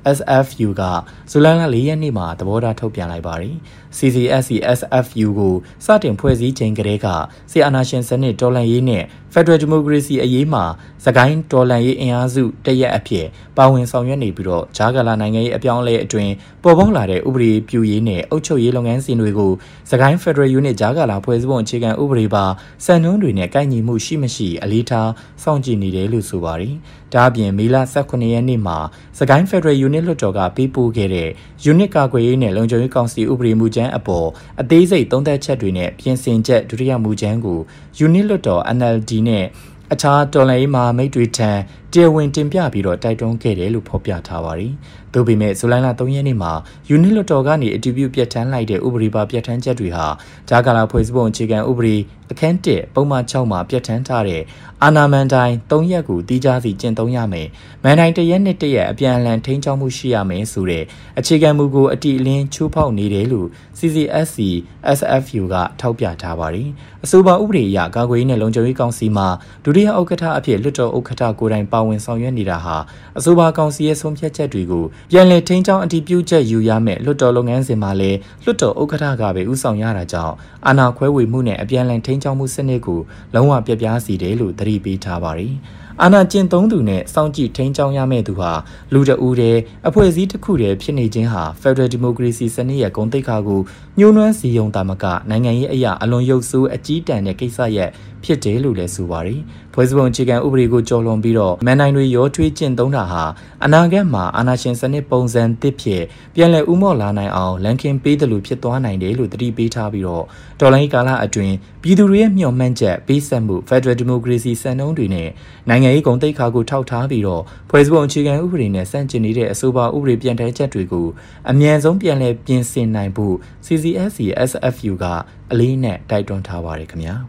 SFU ကဇူလိုင်လ 4 ရက်နေ့မှာသဘောထားထုတ်ပြန်လိုက်ပါတယ်။ CCSC SFU ကိုစတင်ဖွဲ့စည်းချိန်ကတည်းကဆီအာနာရှင်စနစ်တော်လှန်ရေးနဲ့ Federal Democracy အရေးမှာစကိုင်းတော်လှန်ရေးအင်အားစုတရက်အဖြစ်ပါဝင်ဆောင်ရွက်နေပြီးတော့ဂျာကာလာနိုင်ငံရေးအပြောင်းအလဲအတွင်းပေါ်ပေါက်လာတဲ့ဥပဒေပြုရေးနဲ့အုပ်ချုပ်ရေးလုပ်ငန်းစဉ်တွေကိုစကိုင်း Federal Unit ဂျာကာလာဖွဲ့စည်းပုံအခြေခံဥပဒေပါစံနှုန်းတွေနဲ့ကိုက်ညီမှုရှိမရှိအလေးထားစောင့်ကြည့်နေတယ်လို့ဆိုပါတယ်။ဒါအပြင်မေလ 18 ရက်နေ့မှာစကိုင်း Federal Unit လွှတ်တော်ကပေးပို့ခဲ့တဲ့ Unit ကာကွယ်ရေးနဲ့လုံခြုံရေးကောင်စီဥပဒေမူကြမ်းအပေါ်အသေးစိတ်သုံးသပ်ချက်တွေနဲ့ပြင်ဆင်ချက်ဒုတိယမူကြမ်းကို Unit လွှတ်တော် NLD နဲ့အခြားတော်လှန်ရေးမဟာမိတ်တွေထံတရားဝင်တင်ပြပြီးတော့တိုက်တွန်းခဲ့တယ်လို့ဖော်ပြထားပါတယ်။သို့ပေမဲ့ဇူလိုင်လ 3 ရက်နေ့မှာ Unit လွှတ်တော်ကနေအတည်ပြုပြဋ္ဌာန်းလိုက်တဲ့ဥပဒေပါပြဋ္ဌာန်းချက်တွေဟာဂျာကာလာဖွဲ့စည်းပုံအခြေခံဥပဒေအခန်း 1ပုံမှန် 6မှာပြဋ္ဌာန်းထားတဲ့အာဏာမန်တိုင်း3ရက်ကိုတီးခြားစီကျင့်သုံးရမယ်။မန်တိုင်း1ရက်နဲ့1ရက်အပြန်အလှန်ထိန်းချောင်းမှုရှိရမယ်ဆိုတဲ့အခြေခံမူကိုအတိအလင်းချိုးဖောက်နေတယ်လို့ CCSC SFU ကထောက်ပြထားပါတယ်။အဆိုပါဥပဒေအရကာကွယ်ရေးနဲ့လုံခြုံရေးကောင်စီမှာဒုတိယဥက္ကဋ္ဌအဖြစ်လွှတ်တော်ဥက္ကဋ္ဌကိုယ်တိုင်ပါဝင်ဆောင်ရွက်နေတာဟာအဆိုပါကောင်စီရဲ့ဆုံးဖြတ်ချက်တွေကိုပြန်လည်ထိန်းချောင်းအတည်ပြုချက်ယူရမယ်လွှတ်တော်လုပ်ငန်းစဉ်မှာလည်းလွှတ်တော်ဥက္ကဋ္ဌကပဲဦးဆောင်ရတာကြောင့်အာဏာခွဲဝေမှုနဲ့အပြန်အလှန်ထိန်းချောင်းမှုစနစ်ကိုလုံးဝပြပြစီတယ်လို့သတိပေးထားပါတယ်။အာဏာကျင့်သုံးသူနဲ့စောင့်ကြည့်ထိန်းချောင်းရမယ့်သူဟာလူတအူးတဲ့အဖွဲ့အစည်းတစ်ခုတည်းဖြစ်နေခြင်းဟာ Federal Democracy စနစ်ရဲ့ဂုဏ်သိက္ခာကိုညှိုးနွမ်းစီယုံတာမကနိုင်ငံရေးအရာအလွန်ရုပ်ဆိုးအကြီးတန်းတဲ့ကိစ္စရပ်ဖြစ်တယ်လို့လည်းဆိုပါတယ်။ဖွဲ့စည်းပုံအခြေခံဥပဒေကိုကျော်လွန်ပြီးတော့မန်နိုင်တွေရောထွေးကျင့်သုံးတာဟာအနာဂတ်မှာအာဏာရှင်စနစ်ပုံစံသစ်ဖြစ်ပြန်လည်ဥမော့လာနိုင်အောင်လန်ကင်ပေးတယ်လို့ဖြစ်သွားနိုင်တယ်လို့သတိပေးထားပြီးတော့တော်လှန်ရေးကာလအတွင်းပြည်သူတွေရဲ့မျှော်မှန်းချက်ပေးဆက်မှု Federal Democracy စံနှုန်းတွေနဲ့နိုင်ငံရေးဂုဏ်သိက္ခာကိုထောက်ထားပြီးတော့ဖွဲ့စည်းပုံအခြေခံဥပဒေနဲ့ဆန့်ကျင်နေတဲ့အဆိုပါဥပဒေပြန်ထဲချက်တွေကိုအမြန်ဆုံးပြန်လည်ပြင်ဆင်နိုင်ဖို့ CCSC SFU ကအလေးနဲ့တိုက်တွန်းထားပါတယ်ခင်ဗျာ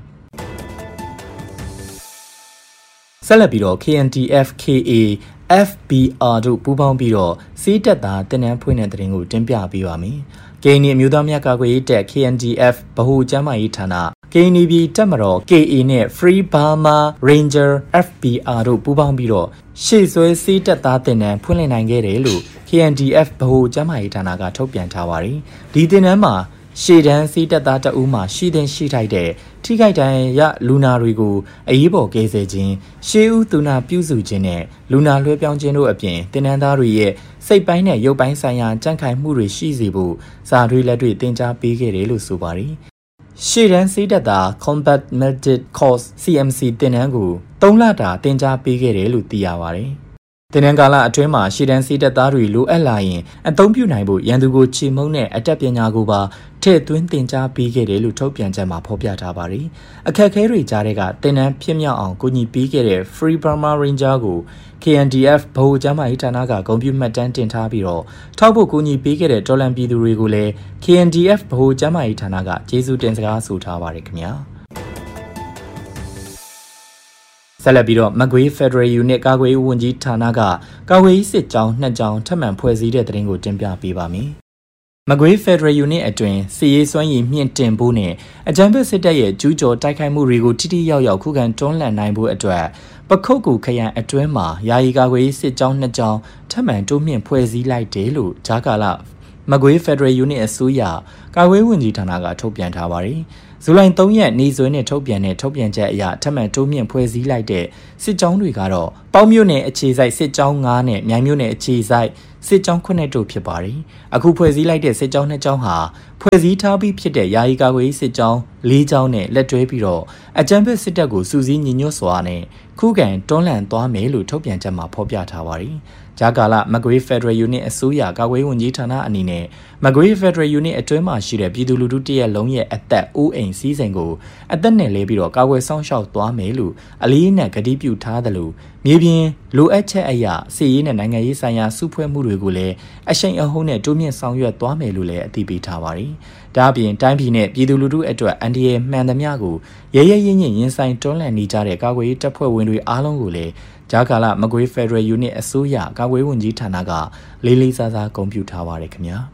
ဆက်လက်ပြီးတော့ KNDF KA FBR တို့ပူးပေါင်းပြီးတော့စီးတက်သားတင်နန်းဖွင့်တဲ့တဲ့ရင်ကိုတင်ပြပေးပါမယ်။ KNI အမျိုးသားများကာကွယ်ရေးတပ် KNDF ဗဟိုကျန်းမာရေးဌာန KNB တပ်မတော် KA နဲ့ Free Burma Ranger FBR တို့ပူးပေါင်းပြီးတော့ရှေ့ဆွဲစီးတပ်သားတင်နန်းဖွင့်လှစ်နိုင်ခဲ့တယ်လို့ KNDF ဗဟိုကျန်းမာရေးဌာနကထုတ်ပြန်ထားပါတယ်ဒီတင်နန်းမှာရှေ့တန်းစီးတပ်သားတအူးမှာရှိတဲ့ရှိထိုက်တဲ့ထိခိုက်ဒဏ်ရာလူနာတွေကိုအရေးပေါ်ကယ်ဆယ်ခြင်းရှေးဦးသူနာပြုစုခြင်းနဲ့လူနာလွှဲပြောင်းခြင်းတို့အပြင်တင်နန်းသားတွေရဲ့စိတ်ပိုင်းနဲ့ရုပ်ပိုင်းဆိုင်ရာကြံ့ခိုင်မှုတွေရှိစေဖို့စာတွေလက်တွေတင် जा ပေးခဲ့တယ်လို့ဆိုပါတယ်ရှေ့တန်းစီးတပ်သား Combat Medic Course CMC တင်နန်းကို3လတာတင် जा ပေးခဲ့တယ်လို့သိရပါတယ်တင်နန်းကာလအတွင်းမှာရှေ့တန်းစီးတပ်သားတွေလိုအပ်လာရင်အသုံးပြုနိုင်ဖို့ရန်သူကိုချေမှုန်းတဲ့အတတ်ပညာကိုပါထည့်သွင်းတင် जा ပေးခဲ့တယ်လို့ထုတ်ပြန်ချက်မှာဖော်ပြထားပါတယ်။အခက်အခဲတွေကြားတဲ့ကတင်နန်းဖြစ်မြောက်အောင်ကူညီပေးခဲ့တဲ့ Free Burma Ranger ကို KNDF ဗဟိုကျန်းမာရေးဌာနကဂုဏ်ပြုမှတ်တမ်းတင်ထားပြီးတော့ထောက်ဖို့ကူညီပေးခဲ့တဲ့တော်လန်ပြည်သူတွေကိုလည်း KNDF ဗဟိုကျန်းမာရေးဌာနကကျေးဇူးတင်စကားဆိုထားပါတယ်ခင်ဗျာ။ဆက်လက်ပြီးတော့မကွေး Federal Unit ကာကွယ်ရေးဝန်ကြီးဌာနကကာကွယ်ရေးစစ်ကြောင်း2ကြောင်းထပ်မံဖွဲ့စည်းတဲ့သတင်းကိုတင်ပြပေးပါမယ်။မကွေး Federal Unit အတွင်းစစ်ရေးစွမ်းရည်မြင့်တင်ဖို့နဲ့အကြမ်းဖက်စစ်တပ်ရဲ့ကျူးကျော်တိုက်ခိုက်မှုတွေကိုထိထိရောက်ရောက်ခုခံတွန်းလှန်နိုင်ဖို့အတွက်ပခုတ်ကူခရိုင်အတွင်းမှာယာယီကာကွယ်ရေးစစ်ကြောင်း2ကြောင်းထပ်မံတိုးမြင့်ဖွဲ့စည်းလိုက်တယ်လို့ဂျာကာလာမကွေး Federal Unit အစိုးရကာကွယ်ရေးဝန်ကြီးဌာနကထုတ်ပြန်ထားပါတယ်။ဇူလိုင်3ရက်နေ့စွဲနဲ့ထုတ်ပြန်တဲ့ထုတ်ပြန်ချက်အရထပ်မံတိုးမြင့်ဖွဲ့စည်းလိုက်တဲ့စစ်ကြောင်းတွေကတော့ပေါင်းမြို့နယ်အခြေစိုက်စစ်ကြောင်း9နဲ့မြိုင်မြို့နယ်အခြေစိုက်စစ်ကြောင်း9တို့ဖြစ်ပါတယ်။အခုဖွဲ့စည်းလိုက်တဲ့စစ်ကြောင်း2ကြောင်းဟာဖွဲ့စည်းထားပြီးဖြစ်တဲ့ယာယီကာကွယ်ရေးစစ်ကြောင်း4ကြောင်းနဲ့လက်တွဲပြီးတော့အကြမ်းဖက်စစ်တပ်ကိုစူးစီးညီညွတ်စွာနဲ့ခုခံတွန်းလှန်သွားမယ်လို့ထုတ်ပြန်ချက်မှာဖော်ပြထားပါတယ်။ဂျာကာလာမကွေး Federal Unit အစိုးရကာကွယ်ရေးဝန်ကြီးဌာနအနေနဲ့မကွေး Federal Unit အတွင်းမှာရှိတဲ့ပြည်သူလူထုတရက်လုံးရဲ့အသက်အိုးအိမ်စည်းစိမ်ကိုအသက်နဲ့လဲပြီးတော့ကာကွယ်ဆောင်ရှောက်သွားမယ်လို့အလေးနက်ကတိပြုထားသလိုမြေပြင်လိုအပ်ချက်အရာစစ်ရေးနဲ့နိုင်ငံရေးဆိုင်ရာစုဖွဲ့မှုတွေကိုလည်းအရှိန်အဟုန်နဲ့တိုးမြင့်ဆောင်ရွက်သွားမယ်လို့လည်းအသိပေးထားပါတယ်။ဒါ့အပြင်တိုင်းပြည်နဲ့ပြည်သူလူထုအတွက်အန်ဒီရဲ့မှန်သမျှကိုရဲရဲရင့်ရင့်ရင်ဆိုင်တွန်းလှန်နေကြတဲ့ကာကွယ်ရေးတပ်ဖွဲ့ဝင်တွေအားလုံးကိုလည်းဂျာကာလာမကွေး Federal Unit အစိုးရကာကွယ်ရေးဝန်ကြီးဌာနကလေးလေးစားစားဂုဏ်ပြုထားပါတယ်ခင်ဗျာ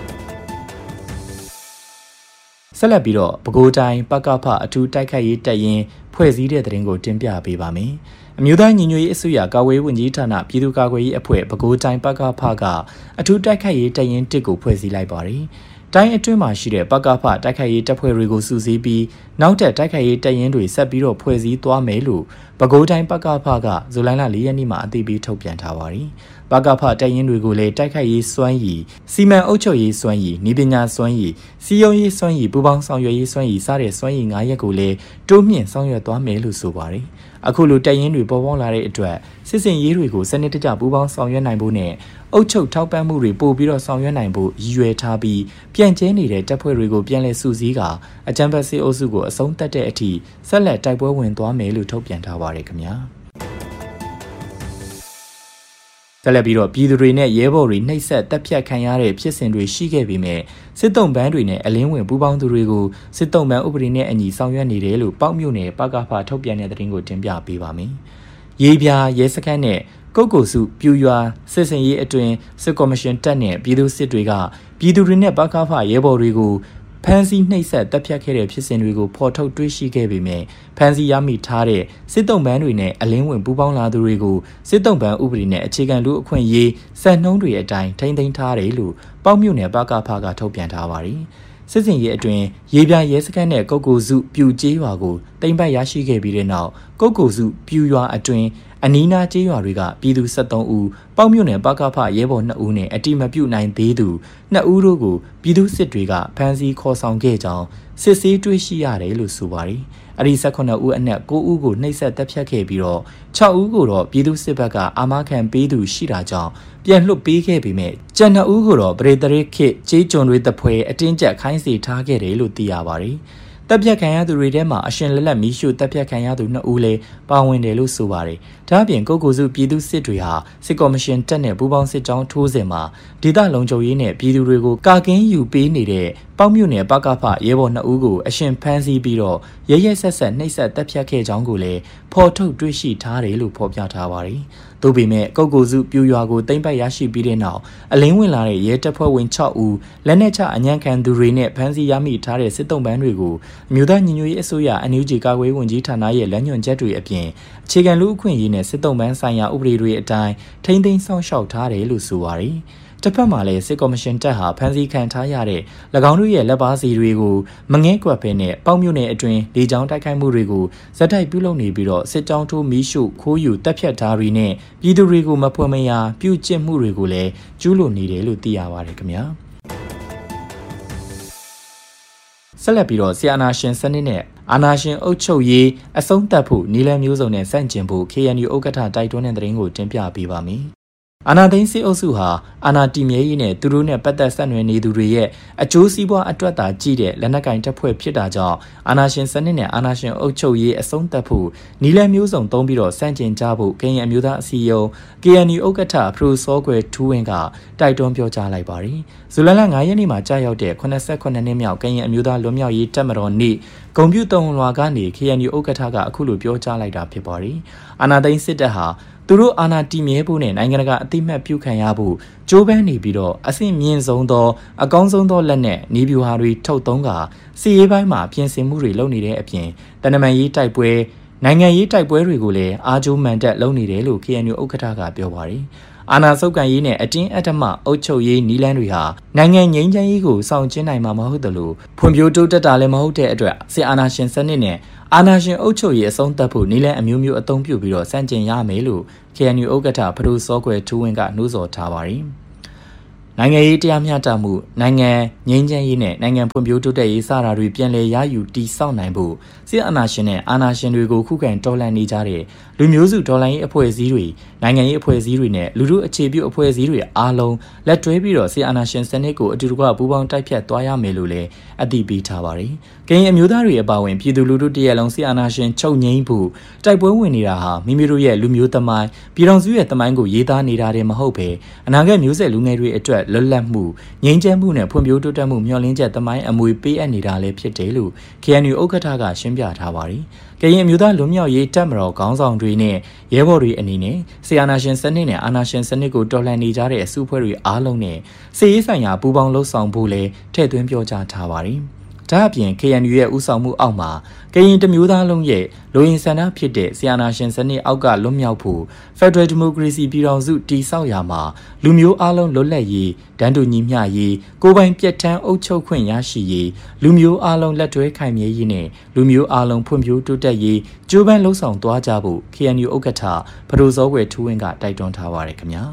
ဆက်လက်ပြီးတော့ပဲခူးတိုင်းပကဖအထူးတိုက်ခိုက်ရေးတပ်ရင်းဖွဲ့စည်းတဲ့သတင်းကိုတင်ပြပေးပါမယ်အမျိုးသားညီညွတ်ရေးအစိုးရကာကွယ်ရေးဝန်ကြီးဌာနပြည်သူ့ကာကွယ်ရေးအဖွဲ့ပဲခူးတိုင်းပကဖကအထူးတိုက်ခိုက်ရေးတပ်ရင်း1ကိုဖွဲ့စည်းလိုက်ပါတယ်တိုင်းအတွင်းမှာရှိတဲ့ပကဖတိုက်ခိုက်ရေးတပ်ဖွဲ့တွေကိုစုစည်းပြီးနောက်ထပ်တိုက်ခိုက်ရေးတပ်ရင်းတွေဆက်ပြီးတော့ဖွဲ့စည်းသွားမယ်လို့ပဲခူးတိုင်းပကဖကဇူလိုင်လ4ရက်နေ့မှာအသိပေးထုတ်ပြန်ထားပါတယ်။ပကဖတပ်ရင်းတွေကိုလည်းတိုက်ခိုက်ရေးစွမ်းရည်စီမံအုပ်ချုပ်ရေးစွမ်းရည်ဤပညာစွမ်းရည်စီယုံရေးစွမ်းရည်ပူးပေါင်းဆောင်ရွက်ရေးစွမ်းရည်စတဲ့စွမ်းရည်9ရပ်ကိုလည်းတိုးမြင့်ဆောင်ရွက်သွားမယ်လို့ဆိုပါတယ်။အခုလိုတပ်ရင်းတွေပေါ်ပေါက်လာတဲ့အတွက်စစ်စင်ရေးတွေကိုစနစ်တကျပူးပေါင်းဆောင်ရွက်နိုင်ဖို့နဲ့အုပ်ချုပ်ထောက်ပံ့မှုတွေပို့ပြီးတော့ဆောင်ရွက်နိုင်ဖို့ရည်ရွယ်ထားပြီးပြန့်ကျဲနေတဲ့တပ်ဖွဲ့တွေကိုပြန်လည်စုစည်းကာအကြမ်းဖက်စစ်အုပ်စုကိုအဆုံးသတ်တဲ့အထိဆက်လက်တိုက်ပွဲဝင်သွားမယ်လို့ထုတ်ပြန်ထားပါတယ်ခင်ဗျာဆက်လက်ပြီးတော့ပြည်သူတွေနဲ့ရဲဘော်တွေနှိပ်စက်တပ်ဖြတ်ခံရတဲ့ဖြစ်စဉ်တွေရှိခဲ့ပေမဲ့စစ်တုံးပန်းတွေနဲ့အလင်းဝင်ပူးပေါင်းသူတွေကိုစစ်တုံးပန်းဥပဒေနဲ့အညီဆောင်ရွက်နေတယ်လို့ပေါ့မြို့နယ်ပကဖထုတ်ပြန်တဲ့သတင်းကိုတင်ပြပေးပါမယ်ရေးပြရဲစခန်းနဲ့ကုတ်ကိုစုပြူရွာစစ်စင်ရေးအတွင်စစ်ကော်မရှင်တပ်နဲ့ပြည်သူစစ်တွေကပြည်သူတွေနဲ့ပကဖရဲဘော်တွေကိုဖမ်းဆီးနှိပ်စက်တပ်ဖြတ်ခဲ့တဲ့ဖြစ်စဉ်တွေကိုဖော်ထုတ်တွေ့ရှိခဲ့ပေမဲ့ဖမ်းဆီးရမိထားတဲ့စစ်တုံးပန်းတွေနဲ့အလင်းဝင်ပူးပေါင်းလာသူတွေကိုစစ်တုံးပန်းဥပဒေနဲ့အခြေခံလူအခွင့်အရေးစံနှုန်းတွေအတိုင်းထိန်းသိမ်းထားတယ်လို့ပေါ့မြို့နယ်ပကဖကထုတ်ပြန်ထားပါတယ်။စစ်စင်ရေးအတွင်းရေပြရဲစခန်းနဲ့ကုတ်ကိုစုပြူကျေးရွာကိုတိမ့်ပတ်ရရှိခဲ့ပြီးတဲ့နောက်ကုတ်ကိုစုပြူရွာအတွင်းအနီးနားကျေးရွာတွေကပြည်သူ73ဦးပေါ့မြို့နယ်ပကဖရဲဘော်2ဦးနဲ့အတိမပြုတ်နိုင်သေးသူ2ဦးတို့ကိုပြည်သူစစ်တွေကဖမ်းဆီးခေါ်ဆောင်ခဲ့ကြောင်းစစ်ဆေးတွေ့ရှိရတယ်လို့ဆိုပါတယ်။အဲဒီ18ဦးအနက်9ဦးကိုနှိပ်စက်တပ်ဖြတ်ခဲ့ပြီးတော့6ဦးကိုတော့ပြည်သူစစ်ဘက်ကအာမခံပေးသူရှိတာကြောင့်ပြန်လွှတ်ပေးခဲ့ပေမဲ့ကျန်2ဦးကိုတော့ပရိသရိခေကျေးကျွန်တွေတပွဲအတင်းကျပ်ခိုင်းစေထားခဲ့တယ်လို့သိရပါတယ်။တပ်ဖြတ်ခံရသူတွေထဲမှာအရှင်လက်လက်မီးရှို့တပ်ဖြတ်ခံရသူ2ဦးလည်းပါဝင်တယ်လို့ဆိုပါတယ်။ဒါ့အပြင်ကုတ်ကိုစုပြည်သူစစ်တွေဟာစစ်ကော်မရှင်တပ်နဲ့ပူးပေါင်းစစ်ကြောင်းထိုးစဉ်မှာဒေသလုံခြုံရေးနဲ့ပြည်သူတွေကိုကာကင်းယူပေးနေတဲ့ပေါ့မြို့နယ်ပကဖရဲဘော်2ဦးကိုအရှင်ဖမ်းဆီးပြီးတော့ရဲရဲဆက်ဆက်နှိပ်စက်တပ်ဖြတ်ခဲ့ကြောင်းကိုလည်းဖော်ထုတ်တွေ့ရှိထားတယ်လို့ဖော်ပြထားပါတယ်။သို့ပေမဲ့ကုတ်ကိုစုပြူရွာကိုသိမ်းပိုက်ရရှိပြီးတဲ့နောက်အလင်းဝင်လာတဲ့ရဲတပ်ဖွဲ့ဝင်6ဦးလက်နက်ချအညံ့ခံသူတွေနဲ့ဖမ်းဆီးရမိထားတဲ့စစ်တုံးပန်းတွေကိုအမျိုးသားညီညွတ်ရေးအစိုးရ NUG ကာကွယ်ဝန်ကြီးဌာနရဲ့လမ်းညွှန်ချက်တွေအပြင်အခြေခံလူ့အခွင့်အရေးနဲ့စစ်တုံးပန်းဆိုင်ရာဥပဒေတွေအတိုင်းထိန်းသိမ်းဆောင်ရှောက်ထားတယ်လို့ဆိုပါတယ်။တစ်ဖက်မှာလည်းစစ်ကော်မရှင်တပ်ဟာဖမ်းဆီးခံထားရတဲ့၎င်းတို့ရဲ့လက်ပါစီတွေကိုမငဲကွက်ဖဲနဲ့ပေါက်မြို့နယ်အတွင်းလေကြောင်းတိုက်ခိုက်မှုတွေကိုဇက်တိုက်ပြုလုပ်နေပြီးတော့စစ်ကြောင်းထိုးမီးရှို့ခိုးယူတပ်ဖြတ်ထားတွေနဲ့ပြည်သူတွေကိုမဖွယ်မရာပြုကျင့်မှုတွေကိုလည်းကျူးလွန်နေတယ်လို့သိရပါတယ်ခင်ဗျာဆက်လက်ပြီးတော့ဆီယနာရှင်စနစ်နဲ့အာနာရှင်အုပ်ချုပ်ရေးအဆုံးသတ်ဖို့နီလန်မျိုးစုံနဲ့စန့်ကျင်ဖို့ KNU ဥက္ကဋ္ဌတိုက်တွန်းတဲ့သတင်းကိုတင်ပြပေးပါမယ်အာနာသိန်းစစ်အုပ်စုဟာအာနာတီမြဲရေးနဲ့သူတို့နဲ့ပတ်သက်ဆက်နွယ်နေသူတွေရဲ့အကျိုးစီးပွားအတွက်သာကြည့်တဲ့လက်နက်ကင်တပ်ဖွဲ့ဖြစ်တာကြောင့်အာနာရှင်စနစ်နဲ့အာနာရှင်အုပ်ချုပ်ရေးအဆုံးသတ်ဖို့နီလန်မျိုးစုံသုံးပြီးတော့စန့်ကျင်ကြဖို့ကရင်အမျိုးသားအစည်းအရုံး KNU ဥက္ကဋ္ဌဖရိုစောကွယ်ထူးဝင်းကတိုက်တွန်းပြောကြားလိုက်ပါတယ်။ဇူလိုင်လ9ရက်နေ့မှာကြာရောက်တဲ့89နှစ်မြောက်ကရင်အမျိုးသားလွတ်မြောက်ရေးတပ်မတော်နေ့ဂုံပြူတုံလွာကနေ KNU ဥက္ကဋ္ဌကအခုလိုပြောကြားလိုက်တာဖြစ်ပါတယ်။အာနာသိန်းစစ်တပ်ဟာသူတို့အာဏာတည်မြဲဖို့နဲ့နိုင်ငံတကာအသိမှတ်ပြုခံရဖို့ကြိုးပမ်းနေပြီးတော့အဆင့်မြင့်ဆုံးသောအကောင်းဆုံးသောလက်နက်နီးဗျူဟာတွေထုတ်သုံးကစီရေးပိုင်းမှာပြင်ဆင်မှုတွေလုပ်နေတဲ့အပြင်တနမန်ရေးတိုက်ပွဲနိုင်ငံရေးတိုက်ပွဲတွေကိုလည်းအားကျိုးမှန်တက်လုပ်နေတယ်လို့ KNU ဥက္ကဋ္ဌကပြောပါတယ်အာဏာဆုပ်ကန်ရေးနဲ့အတင်းအဓမ္မအုပ်ချုပ်ရေးနီလန်းတွေဟာနိုင်ငံငြိမ်းချမ်းရေးကိုဆောင်ကျဉ်နိုင်မှာမဟုတ်သလိုဖွံ့ဖြိုးတိုးတက်တာလည်းမဟုတ်တဲ့အတွက်စစ်အာဏာရှင်စနစ်နဲ့အာဏာရှင်အုပ်ချုပ်ရေးအဆုံးသတ်ဖို့နီလန်းအမျိုးမျိုးအသုံးပြုပြီးတော့စန့်ကျင်ရမယ်လို့ KNU ဥက္ကဋ္ဌဖရိုစောကွယ်ထူးဝင်းကနှိုးဆော်ထားပါတယ်နိုင်ငံရေးတရားမျှတမှုနိုင်ငံငြိမ်းချမ်းရေးနဲ့နိုင်ငံဖွံ့ဖြိုးတိုးတက်ရေးစတာတွေပြန်လည်ရယူတည်ဆောက်နိုင်ဖို့စစ်အာဏာရှင်နဲ့အာဏာရှင်တွေကိုခုခံတော်လှန်နေကြတဲ့လူမျိုးစုတော်လှန်ရေးအဖွဲ့အစည်းတွေနိုင်ငံရေးအဖွဲ့အစည်းတွေနဲ့လူထုအခြေပြုအဖွဲ့အစည်းတွေအားလုံးလက်တွဲပြီးတော့စစ်အာဏာရှင်စနစ်ကိုအတူတကွပူးပေါင်းတိုက်ဖြတ်သွားရမယ်လို့လည်းအတည်ပြုထားပါတယ်။ကရင်အမျိုးသားတွေအပါအဝင်ပြည်သူလူထုတရက်လုံးစစ်အာဏာရှင်ချုပ်ငြိမ်းဖို့တိုက်ပွဲဝင်နေတာဟာမိမိတို့ရဲ့လူမျိုးသမိုင်းပြည်တော်စုရဲ့သမိုင်းကိုရေးသားနေတာတည်းမဟုတ်ပဲအနာဂတ်မျိုးဆက်လူငယ်တွေအတွက်လွတ်လပ်မှုငြိမ်းချမ်းမှုနဲ့ဖွံ့ဖြိုးတိုးတက်မှုမျှော်လင့်ချက်သမိုင်းအမွေပေးအပ်နေတာလည်းဖြစ်တယ်လို့ KNU ဥက္ကဋ္ဌကရှင်းပြထားပါတယ်။ကရင်အမျိုးသားလွတ်မြောက်ရေးတပ်မတော်ခေါင်းဆောင်တွေနဲ့ရဲဘော်တွေအနေနဲ့ဆီအာနာရှင်စနစ်နဲ့အာနာရှင်စနစ်ကိုတော်လှန်နေကြတဲ့အစုအဖွဲ့တွေအားလုံးနဲ့စစ်ရေးဆိုင်ရာပူးပေါင်းလှုပ်ဆောင်ဖို့လည်းထည့်သွင်းပြောကြားထားပါတယ်။ဒါအပြင် KNU ရဲ့ဦးဆောင်မှုအောက်မှာကရင်တမျိုးသားလုံးရဲ့လူရင်းဆန္ဒဖြစ်တဲ့ဆီအာနာရှင်စနစ်အောက်ကလွတ်မြောက်ဖို့ဖက်ဒရယ်ဒီမိုကရေစီပြည်ထောင်စုတည်ဆောက်ရာမှာလူမျိုးအားလုံးလွတ်လပ်ရေးတန်းတူညီမျှရေးကိုယ်ပိုင်ပြည့်ထန်းအုပ်ချုပ်ခွင့်ရရှိရေးလူမျိုးအားလုံးလက်တွဲခိုင်မြဲရေးနဲ့လူမျိုးအားလုံးဖွံ့ဖြိုးတိုးတက်ရေးကြိုးပမ်းလှုံ့ဆော်သွားကြဖို့ KNU ဥက္ကဋ္ဌဖရိုစောကွယ်ထူးဝင်းကတိုက်တွန်းထားပါတယ်ခင်ဗျာ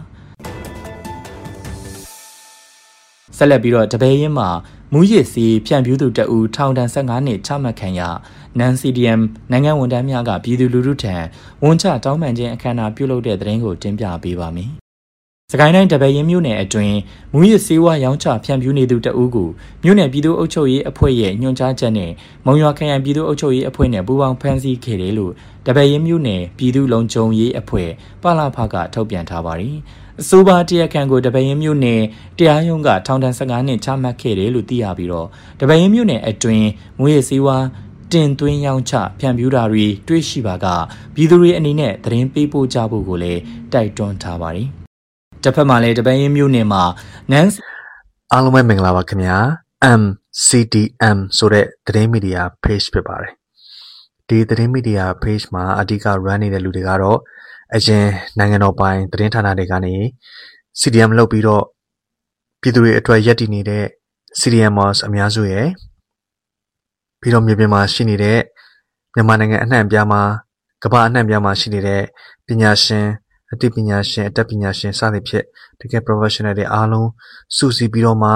ဆက်လက်ပြီးတော့တပည့်ရင်းမှာမူရစ်စီဖြန့်ဖြူးသူတအူထောင်ဒဏ်15နှစ်ချမှတ်ခံရနန် CDM နိုင်ငံဝန်ထမ်းများကပြည်သူလူထုထံဝန်ချတောင်းပန်ခြင်းအခမ်းအနားပြုလုပ်တဲ့သတင်းကိုတင်ပြပေးပါမယ်။စကိုင်းတိုင်းတပည့်ရင်းမြို့နယ်အတွင်းမူရစ်စေဝါရောင်းချဖြန့်ဖြူးနေသူတအူကိုမြို့နယ်ပြည်သူ့အုပ်ချုပ်ရေးအဖွဲ့ရဲ့ညွှန်ကြားချက်နဲ့မုံရွာခရိုင်ပြည်သူ့အုပ်ချုပ်ရေးအဖွဲ့နဲ့ပူးပေါင်းဖမ်းဆီးခဲ့တယ်လို့တပည့်ရင်းမြို့နယ်ပြည်သူ့လုံခြုံရေးအဖွဲ့ပလဖကထုတ်ပြန်ထားပါတယ်။အဆိုပါတရားခံကိုတပည့်ရင်မြို့နယ်တရားရုံးကထောင်ဒဏ်15နှစ်ချမှတ်ခဲ့တယ်လို့သိရပြီးတော့တပည့်ရင်မြို့နယ်အတွင်းမွေးရစည်းဝါတင်သွင်းရောင်းချဖြန့်ဖြူးတာတွေတွေ့ရှိပါကပြည်သူတွေအနေနဲ့သတင်းပေးပို့ကြဖို့ကိုလည်းတိုက်တွန်းထားပါတယ်။တစ်ဖက်မှာလည်းတပည့်ရင်မြို့နယ်မှာနန်းအားလုံးပဲမင်္ဂလာပါခင်ဗျာ MCDM ဆိုတဲ့သတင်းမီဒီယာ page ဖြစ်ပါတယ်။ဒီသတင်းမီဒီယာ page မှာအဓိက run နေတဲ့လူတွေကတော့အရင်နိုင်ငံတော်ပိုင်သတင်းဌာနတွေကနေ CDM လုပ်ပြီးတော့ပြည်သူတွေအတွက်ရည်တည်နေတဲ့ CDMers အများစုရဲ့ပြီးတော့မြေပြင်မှာရှိနေတဲ့မြန်မာနိုင်ငံအနှံ့အပြားမှာကမ္ဘာအနှံ့အပြားမှာရှိနေတဲ့ပညာရှင်အသိပညာရှင်အတတ်ပညာရှင်စသဖြင့်တကယ် professional တွေအားလုံးစုစည်းပြီးတော့မှ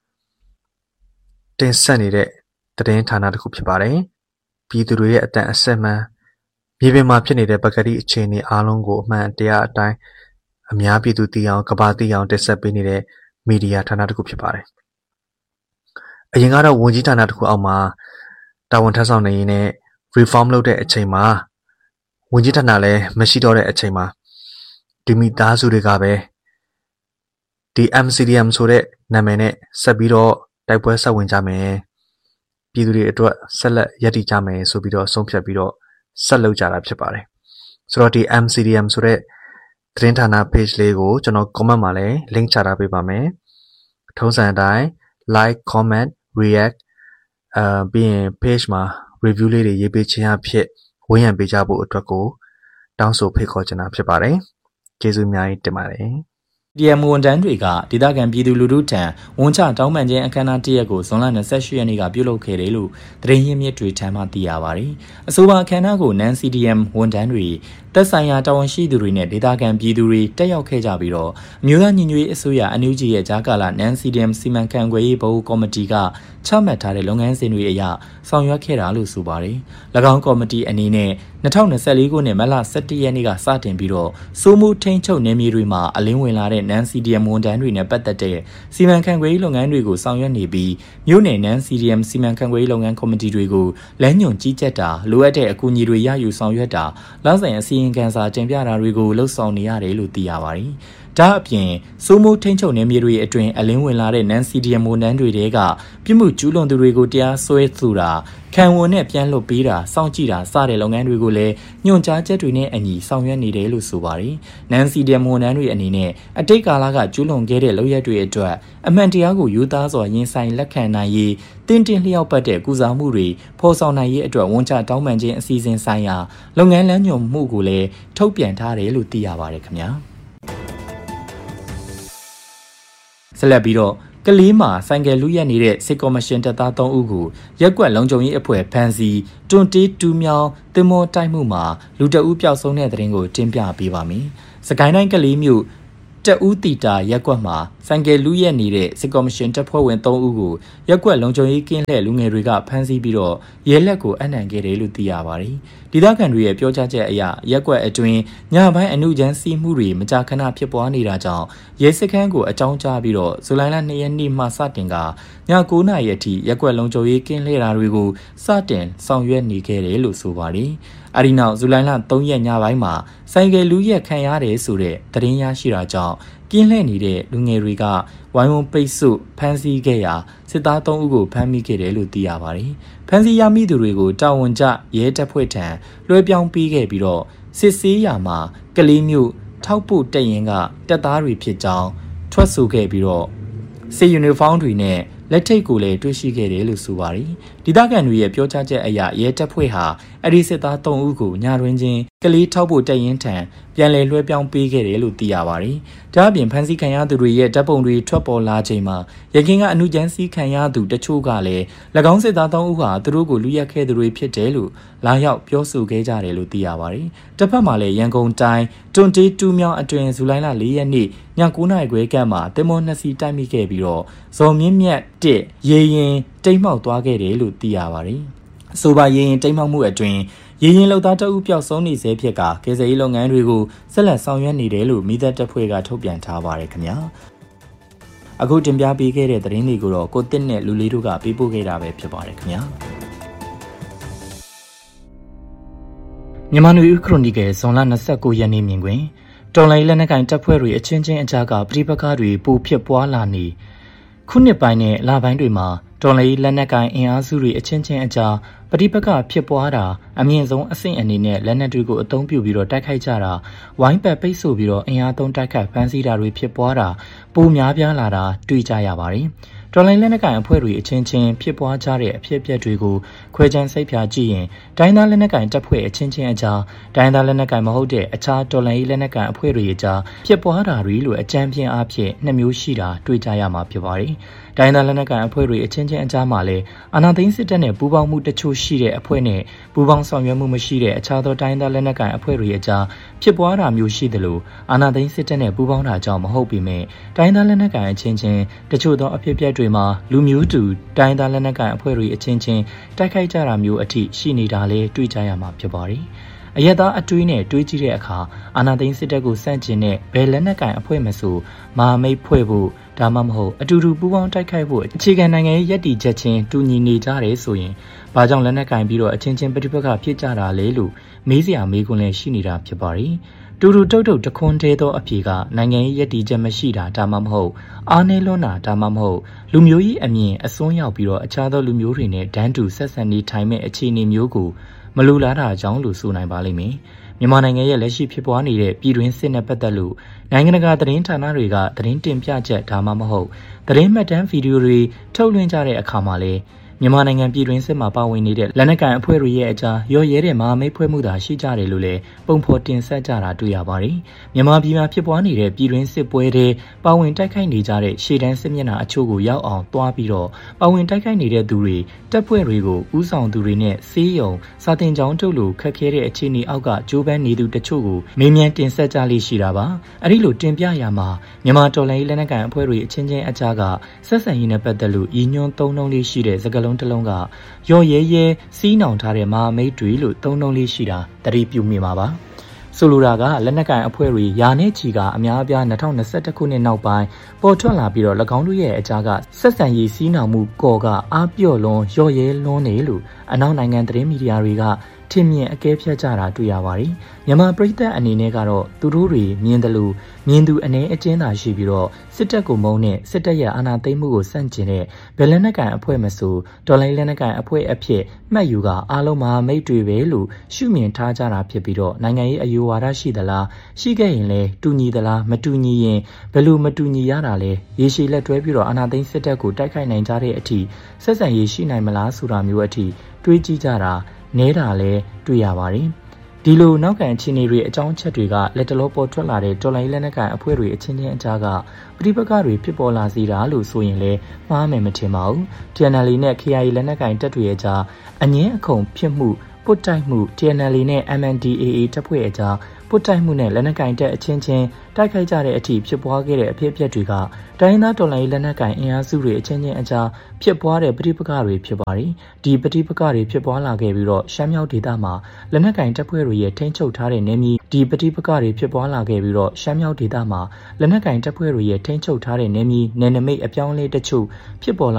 တင်ဆက်နေတဲ့သတင်းဌာနတစ်ခုဖြစ်ပါတယ်ပြည်သူတွေရဲ့အတန်အဆက်မှန်မြေပြင်မှာဖြစ်နေတဲ့ပကတိအခြေအနေအားလုံးကိုအမှန်တရားအတိုင်းအများပြည်သူသိအောင်ကမ္ဘာသိအောင်တင်ဆက်ပေးနေတဲ့မီဒီယာဌာနတစ်ခုဖြစ်ပါတယ်။အရင်ကတော့ဝန်ကြီးဌာနတစ်ခုအောက်မှာတာဝန်ထမ်းဆောင်နေရင်းနဲ့ reform လုပ်တဲ့အချိန်မှာဝန်ကြီးဌာနလည်းမရှိတော့တဲ့အချိန်မှာဒီမိသားစုတွေကပဲဒီ MCDM ဆိုတဲ့နာမည်နဲ့ဆက်ပြီးတော့တိုက်ပွဲဆက်ဝင်ကြမယ်။ပြည်သူတွေအတွက်ဆက်လက်ရည်တည်ကြမယ်ဆိုပြီးတော့ဆုံးဖြတ်ပြီးတော့ဆက်လုပ်ကြတာဖြစ်ပါတယ်။ဆိုတော့ဒီ MCDM ဆိုတဲ့သတင်းဌာန page လေးကိုကျွန်တော် comment မှာလည်း link ချထားပေးပါမယ်ထုံးစံအတိုင်း like comment react ပြီးရင် page မှာ review လေးတွေရေးပေးခြင်းအဖြစ်ဝန်းရံပေးကြဖို့အတွက်ကိုတောင်းဆိုဖိတ်ခေါ်ချင်တာဖြစ်ပါတယ်ကျေးဇူးအများကြီးတင်ပါတယ် CDM ဝန်ထမ်းတွေကဒေသခံပြည်သူလူထုထံဝန်ချတောင်းပန်ခြင်းအခမ်းအနားတစ်ရက်ကိုဇွန်လ28ရက်နေ့ကပြုလုပ်ခဲ့တယ်လို့သတင်းရင်းမြစ်တွေထံမှသိရပါတယ်။အဆိုပါအခမ်းအနားကို CDM ဝန်ထမ်းတွေသက်ဆိုင်ရာတာဝန်ရှိသူတွေနဲ့ဒေသခံပြည်သူတွေတက်ရောက်ခဲ့ကြပြီးတော့အမျိုးသားညီညွတ်ရေးအစိုးရ NUG ရဲ့ဂျာကာလာ CDM စီမံခန့်ခွဲရေးဗဟိုကော်မတီကချမှတ်ထားတဲ့လုပ်ငန်းစဉ်တွေအရဆောင်ရွက်ခဲ့တာလို့ဆိုပါတယ်။၎င်းကော်မတီအနေနဲ့2024ခုနှစ်မတ်လ17ရက်နေ့ကစတင်ပြီးတော့စိုးမိုးထိန်းချုပ်နယ်မြေတွေမှာအလင်းဝင်လာတဲ့ CDM ဝန်ထမ်းတွေနဲ့ပတ်သက်တဲ့စီမံခန့်ခွဲရေးလုပ်ငန်းတွေကိုဆောင်ရွက်နေပြီးမြို့နယ် CDM စီမံခန့်ခွဲရေးလုပ်ငန်းကော်မတီတွေကိုလမ်းညွှန်ကြီးကြပ်တာလိုအပ်တဲ့အကူအညီတွေရယူဆောင်ရွက်တာလဆိုင်အစီရင်ခံစာတင်ပြတာတွေကိုလှုပ်ဆောင်နေရတယ်လို့သိရပါတယ်။ဒါအပြင်စိုးမိုးထိန်းချုပ်နယ်မြေတွေအတွင်းအလင်းဝင်လာတဲ့ CDM ဝန်ထမ်းတွေကပြစ်မှုကျူးလွန်သူတွေကိုတရားစွဲဆိုတာခံဝန်နဲ့ပြန်လွှတ်ပေးတာစောင့်ကြည့်တာစတဲ့လုပ်ငန်းတွေကိုလည်းညွှန်ကြားချက်တွေနဲ့အညီဆောင်ရွက်နေတယ်လို့ဆိုပါတယ်။ CDM ဝန်ထမ်းတွေအနေနဲ့အတိတ်ကာလကကျူးလွန်ခဲ့တဲ့လုပ်ရက်တွေအတွက်အမှန်တရားကိုယူသားစွာရင်ဆိုင်လက်ခံနိုင်ရေးတင်းတင်းလျောက်ပတ်တဲ့ကုစားမှုတွေဖော်ဆောင်နိုင်ရေးအတွက်ဝန်ချတောင်းပန်ခြင်းအစီအစဉ်ဆိုင်ရာလုပ်ငန်းလမ်းညွှန်မှုကိုလည်းထုတ်ပြန်ထားတယ်လို့သိရပါတယ်ခင်ဗျာ။ဆက်လက်ပြီးတော့ကလေးမှာဆိုင်ကယ်လူရက်နေတဲ့စစ်ကော်မရှင်တပ်သား3ဦးကိုရက်ကွက်လုံခြုံရေးအဖွဲ့ဖမ်းဆီးတွန်တေးတူးမြောင်းတင်မောတိုက်မှုမှာလူတအုပ်ပျောက်ဆုံးတဲ့တဲ့ရင်ကိုတင်ပြပေးပါမယ်။စကိုင်းတိုင်းကလေးမြို့တဦးတီတာရက်ကွက်မှာဆိုင်ကယ်လူရက်နေတဲ့စစ်ကော်မရှင်တပ်ဖွဲ့ဝင်3ဦးကိုရက်ကွက်လုံခြုံရေးကင်းလှည့်လူငယ်တွေကဖမ်းဆီးပြီးတော့ရဲလက်ကိုအနှံခဲ့တယ်လို့သိရပါတယ်။ဒေသခံတွေရဲ့ပြောကြားချက်အရရက်ကွက်အတွင်းညပိုင်းအနုချမ်းစီးမှုတွေမကြာခဏဖြစ်ပွားနေတာကြောင့်ရဲစခန်းကိုအကြောင်းကြားပြီးတော့ဇူလိုင်လ2ရက်နေ့မှစတင်ကည9နာရီအထိရက်ကွက်လုံခြုံရေးကင်းလှည့်တာတွေကိုစတင်ဆောင်ရွက်နေခဲ့တယ်လို့ဆိုပါတယ်။အဲဒီနောက်ဇူလိုင်လ3ရက်ညပိုင်းမှာဆိုင်ကယ်လူရက်ခံရတယ်ဆိုတဲ့သတင်းရရှိတာကြောင့်ကင်းလှည့်နေတဲ့လူငယ်တွေကဝိုင်းဝန်းပိတ်ဆို့ဖမ်းဆီးခဲ့ရာစစ်သား3ဦးကိုဖမ်းမိခဲ့တယ်လို့သိရပါတယ်။ဖမ်းဆီးရမိသူတွေကိုတာဝန်ကျရဲတပ်ဖွဲ့ထံလွှဲပြောင်းပေးခဲ့ပြီးတော့စစ်ဆေးရာမှာကလေးမျိုးထောက်ပို့တက်ရင်ကတပ်သားတွေဖြစ်ကြောင်းထွက်ဆိုခဲ့ပြီးတော့စစ်ယူနီဖောင်းတွေနဲ့လက်ထိတ်ကိုလည်းတွေ့ရှိခဲ့တယ်လို့ဆိုပါတယ်။ဒေသခံတွေရဲ့ပြောကြားချက်အရရဲတပ်ဖွဲ့ဟာအဒီစစ်သား3ဦးကိုညတွင်ချင်းကလေးထောက်ဖို့တက်ရင်ထံပြန်လည်လွှဲပြောင်းပေးခဲ့တယ်လို့သိရပါတယ်။ဒါအပြင်ဖမ်းဆီးခံရသူတွေရဲ့တပ်ပုံတွေထွက်ပေါ်လာချိန်မှာရခင်ကအနုချမ်းစီးခံရသူတချို့ကလည်း၎င်းစစ်သား3ဦးဟာသူတို့ကိုလူရက်ခဲ့သူတွေဖြစ်တယ်လို့လာရောက်ပြောဆိုခဲ့ကြတယ်လို့သိရပါတယ်။တစ်ဖက်မှာလည်းရန်ကုန်တိုင်းတွန်တေးတူးမြောင်းအတွင်ဇူလိုင်လ4ရက်နေ့ည9နာရီခွဲကမှာတင်မော2စီတိုက်မိခဲ့ပြီးတော့ဇော်မြင့်မြတ်1ရေရင်တိမ်မှောက်သွားခဲ့တယ်လို့သိရပါတယ်။အဆိုပါရေရင်တိမ်မှောက်မှုအတွင်ရေရင်လောက်သားတအုပ်ပျောက်ဆုံးနေစေဖြစ်ကကယ်ဆယ်ရေးလုပ်ငန်းတွေကိုဆက်လက်ဆောင်ရွက်နေတယ်လို့မိသက်တပ်ဖွဲ့ကထုတ်ပြန်ထားပါတယ်ခင်ဗျာအခုတင်ပြပေးခဲ့တဲ့သတင်းတွေကိုတော့ကိုတစ်နဲ့လူလေးတို့ကပေးပို့ခဲ့တာပဲဖြစ်ပါတယ်ခင်ဗျာမြန်မာနွေဦးခရိုနီကယ်ဇွန်လ29ရက်နေ့မြင်တွင်တော်လိုင်းလက်နက်ကင်တပ်ဖွဲ့တွေအချင်းချင်းအကြားကပြိပခါတွေပိုဖြစ်ပွားလာနေခုနှစ်ပိုင်းနဲ့လပိုင်းတွေမှာတော်လိုင်းလက်နက်ကင်အင်အားစုတွေအချင်းချင်းအကြားပဋိပက္ခဖြစ်ပွားတာအမြင့်ဆုံးအဆင့်အနေနဲ့လက်နက်တွေကိုအသုံးပြုပြီးတော့တိုက်ခိုက်ကြတာဝိုင်းပတ်ပိတ်ဆို့ပြီးတော့အင်အားသုံးတိုက်ခိုက်ဖမ်းဆီးတာတွေဖြစ်ပွားတာပိုများပြားလာတာတွေ့ကြရပါတယ်။တော်လိုင်းလက်နက်ကိုင်အဖွဲ့တွေအချင်းချင်းဖြစ်ပွားကြတဲ့အဖြစ်အပျက်တွေကိုခွဲခြမ်းစိတ်ဖြာကြည့်ရင်တိုင်းသားလက်နက်ကိုင်တပ်ဖွဲ့အချင်းချင်းအကြားတိုင်းသားလက်နက်ကိုင်မဟုတ်တဲ့အခြားတော်လိုင်းလက်နက်ကိုင်အဖွဲ့တွေအကြားဖြစ်ပွားတာတွေလို့အကြမ်းဖျင်းအားဖြင့်နှစ်မျိုးရှိတာတွေ့ကြရမှာဖြစ်ပါတယ်။တိုင်းသားလက်နက်ကိုင်အဖွဲ့တွေအချင်းချင်းအကြားမှာလည်းအာဏာသိမ်းစစ်တပ်နဲ့ပူးပေါင်းမှုတချို့ရှိတဲ့အဖွဲ့နဲ့ပူးပေါင်းဆောင်ရွက်မှုမရှိတဲ့အခြားသောတိုင်းသားလက်နက်ကိုင်အဖွဲ့တွေအကြားဖြစ်ပွားတာမျိုးရှိသလိုအာဏာသိမ်းစစ်တပ်နဲ့ပူးပေါင်းတာကြောင့်မဟုတ်ပေမဲ့တိုင်းသားလက်နက်ကိုင်အချင်းချင်းတချို့သောအဖြစ်အပျက်တွေမှာလူမျိုးတူတိုင်းသားလက်နက်ကိုင်အဖွဲ့တွေအချင်းချင်းတိုက်ခိုက်ကြတာမျိုးအထိရှိနေတာလည်းတွေ့ကြရမှာဖြစ်ပါတယ်။အရက်သားအတွေးနဲ့တွေးကြည့်တဲ့အခါအာဏာသိမ်းစစ်တပ်ကိုစန့်ကျင်တဲ့ဘယ်လက်နက်ကိုင်အဖွဲ့မဆိုမဟာမိတ်ဖွဲ့ဖို့ဒါမှမဟုတ်အတူတူပူးပေါင်းတိုက်ခိုက်ဖို့အခြေခံနိုင်ငံရေးရည်တည်ချက်ချင်းတူညီနေကြတယ်ဆိုရင်ဘာကြောင့်လက်နက်ကင်ပြီးတော့အချင်းချင်းပဋိပက္ခဖြစ်ကြတာလဲလို့မေးစရာမေးခွန်းလည်းရှိနေတာဖြစ်ပါတယ်။တူတူတုတ်တုတ်တခွန်းသေးသောအဖြေကနိုင်ငံရေးရည်တည်ချက်မရှိတာဒါမှမဟုတ်အားနည်းလွန်းတာဒါမှမဟုတ်လူမျိုးကြီးအမြင်အစွန်းရောက်ပြီးတော့အခြားသောလူမျိုးတွေနဲ့ဒန်းတူဆက်ဆံနေထိုင်မဲ့အခြေအနေမျိုးကိုမလိုလားတာကြောင့်လို့ဆိုနိုင်ပါလိမ့်မယ်။မြန်မာနိုင်ငံရဲ့လက်ရှိဖြစ်ပွားနေတဲ့ပြည်တွင်းစစ်နဲ့ပတ်သက်လို့နိုင်ငံတကာသတင်းဌာနတွေကသတင်းတင်ပြချက်ဒါမှမဟုတ်သတင်းမှတ်တမ်းဗီဒီယိုတွေထုတ်လွှင့်ကြတဲ့အခါမှာလည်းမြန်မာနိုင်ငံပြည်တွင်းစစ်မှာပါဝင်နေတဲ့လက်နက်ကိုင်အဖွဲ့တွေရဲ့အကြားရောရဲတဲ့မဟာမိတ်ဖွဲ့မှုသာရှိကြတယ်လို့လည်းပုံဖော်တင်ဆက်ကြတာတွေ့ရပါတယ်။မြန်မာပြည်မှာဖြစ်ပွားနေတဲ့ပြည်တွင်းစစ်ပွဲတွေပါဝင်တိုက်ခိုက်နေကြတဲ့ရှေ့တန်းစစ်မျက်နှာအချို့ကိုရောက်အောင်တွားပြီးတော့ပါဝင်တိုက်ခိုက်နေတဲ့သူတွေတပ်ဖွဲ့တွေကိုဥဆောင်သူတွေနဲ့စီးရုံစာတင်ကြောင်းထုတ်လို့ခက်ခဲတဲ့အခြေအနေအောက်ကဂျိုးပန်းနေသူတချို့ကိုမေးမြန်းတင်ဆက်ကြလိမ့်ရှိတာပါ။အဲ့ဒီလိုတင်ပြရမှာမြန်မာတော်လှန်ရေးလက်နက်ကိုင်အဖွဲ့တွေအချင်းချင်းအကြားကဆက်ဆံရေးနဲ့ပတ်သက်လို့ရည်ညွှန်းသုံးနှုန်းလေးရှိတဲ့စကားလုံးတစ်လုံးကရော်ရဲရဲစီးနှောင်ထားတဲ့မဟာမိတ်တွေလို့သုံးနှုန်းလေးရှိတာသတိပြုမိမှာပါဆိုလိုတာကလက်နက်ကိုင်အဖွဲ့တွေယာနဲ့ချီကအများအပြား2021ခုနှစ်နောက်ပိုင်းပေါ်ထွက်လာပြီးတော့၎င်းတို့ရဲ့အကြားကဆက်ဆံရေးစီးနှောင်မှုကော်ကအားပြော့လွန်ရော့ရဲလွန်းနေလို့အနောက်နိုင်ငံသတင်းမီဒီယာတွေကထင်မြင်အကဲဖြတ်ကြတာတွေ့ရပါတယ်မြန်မာပြည်သက်အနေနဲ့ကတော့သူတို့တွေမြင်တယ်လို့မြင်သူအနေအကျဉ်းသာရှိပြီးတော့စစ်တပ်ကိုမုန်းနဲ့စစ်တပ်ရဲ့အာဏာသိမ်းမှုကိုစန့်ကျင်တဲ့ဗလက်နက်ကန်အဖွဲ့မဆိုဒေါ်လာလက်နက်ကန်အဖွဲ့အဖြစ်မှတ်ယူကအားလုံးမဟာမိတ်တွေပဲလို့ရှုမြင်ထားကြတာဖြစ်ပြီးတော့နိုင်ငံရေးအယူဝါဒရှိသလားရှိခဲ့ရင်လည်းတူညီသလားမတူညီရင်ဘယ်လိုမတူညီရတာလဲရေရှည်လက်တွဲပြီးတော့အာဏာသိမ်းစစ်တပ်ကိုတိုက်ခိုက်နိုင်ကြတဲ့အထိဆက်ဆံရေးရှိနိုင်မလားဆိုတာမျိုးအထိတွေးကြည့်ကြတာနဲတာလဲတွေ့ရပါတယ်ဒီလိုနောက်ခံအခြေအနေတွေအကြောင်းချက်တွေကလက်တလုံးပေါ်ထွက်လာတဲ့တော်လိုင်းလက်နက်ကန်အဖွဲ့တွေအချင်းချင်းအကြားကပဋိပက္ခတွေဖြစ်ပေါ်လာစေတာလို့ဆိုရင်လည်းမှားမယ်မထင်ပါဘူး TNL နဲ့ KIA လက်နက်ကန်တပ်တွေအကြားအငင်းအခုန်ဖြစ်မှုပုတ်တိုက်မှု TNL နဲ့ MNDAA တပ်ဖွဲ့အကြားပုတ်တိုက်မှုနဲ့လက်နက်ကန်တပ်အချင်းချင်းတိုက်ခိုက်ကြတဲ့အထိဖြစ်ပွားခဲ့တဲ့အဖြစ်အပျက်တွေကတိုင်းသားတော်လိုင်းလက်နက်ကန်အင်အားစုတွေအချင်းချင်းအကြားဖြစ်ပွားတဲ့ပဋိပက္ခတွေဖြစ်ပါတယ်ဒီပဋိပက္ခတွေဖြစ်ပွားလာခဲ့ပြီးတော့ရှမ်းမြောက်ဒေသမှာလက်နက်ကန်တပ်ဖွဲ့တွေရဲ့ထိန်းချုပ်ထားတဲ့နေမြေဒီပဋိပက္ခတွေဖြစ်ပွားလာခဲ့ပြီးတော့ရှမ်းမြောက်ဒေသမှာလက်နက်ကန်တပ်ဖွဲ့တွေရဲ့ထိန်းချုပ်ထားတဲ့နေမြေနယ်နိမိတ်အပြောင်းအလဲတချို့ဖြစ်ပေါ်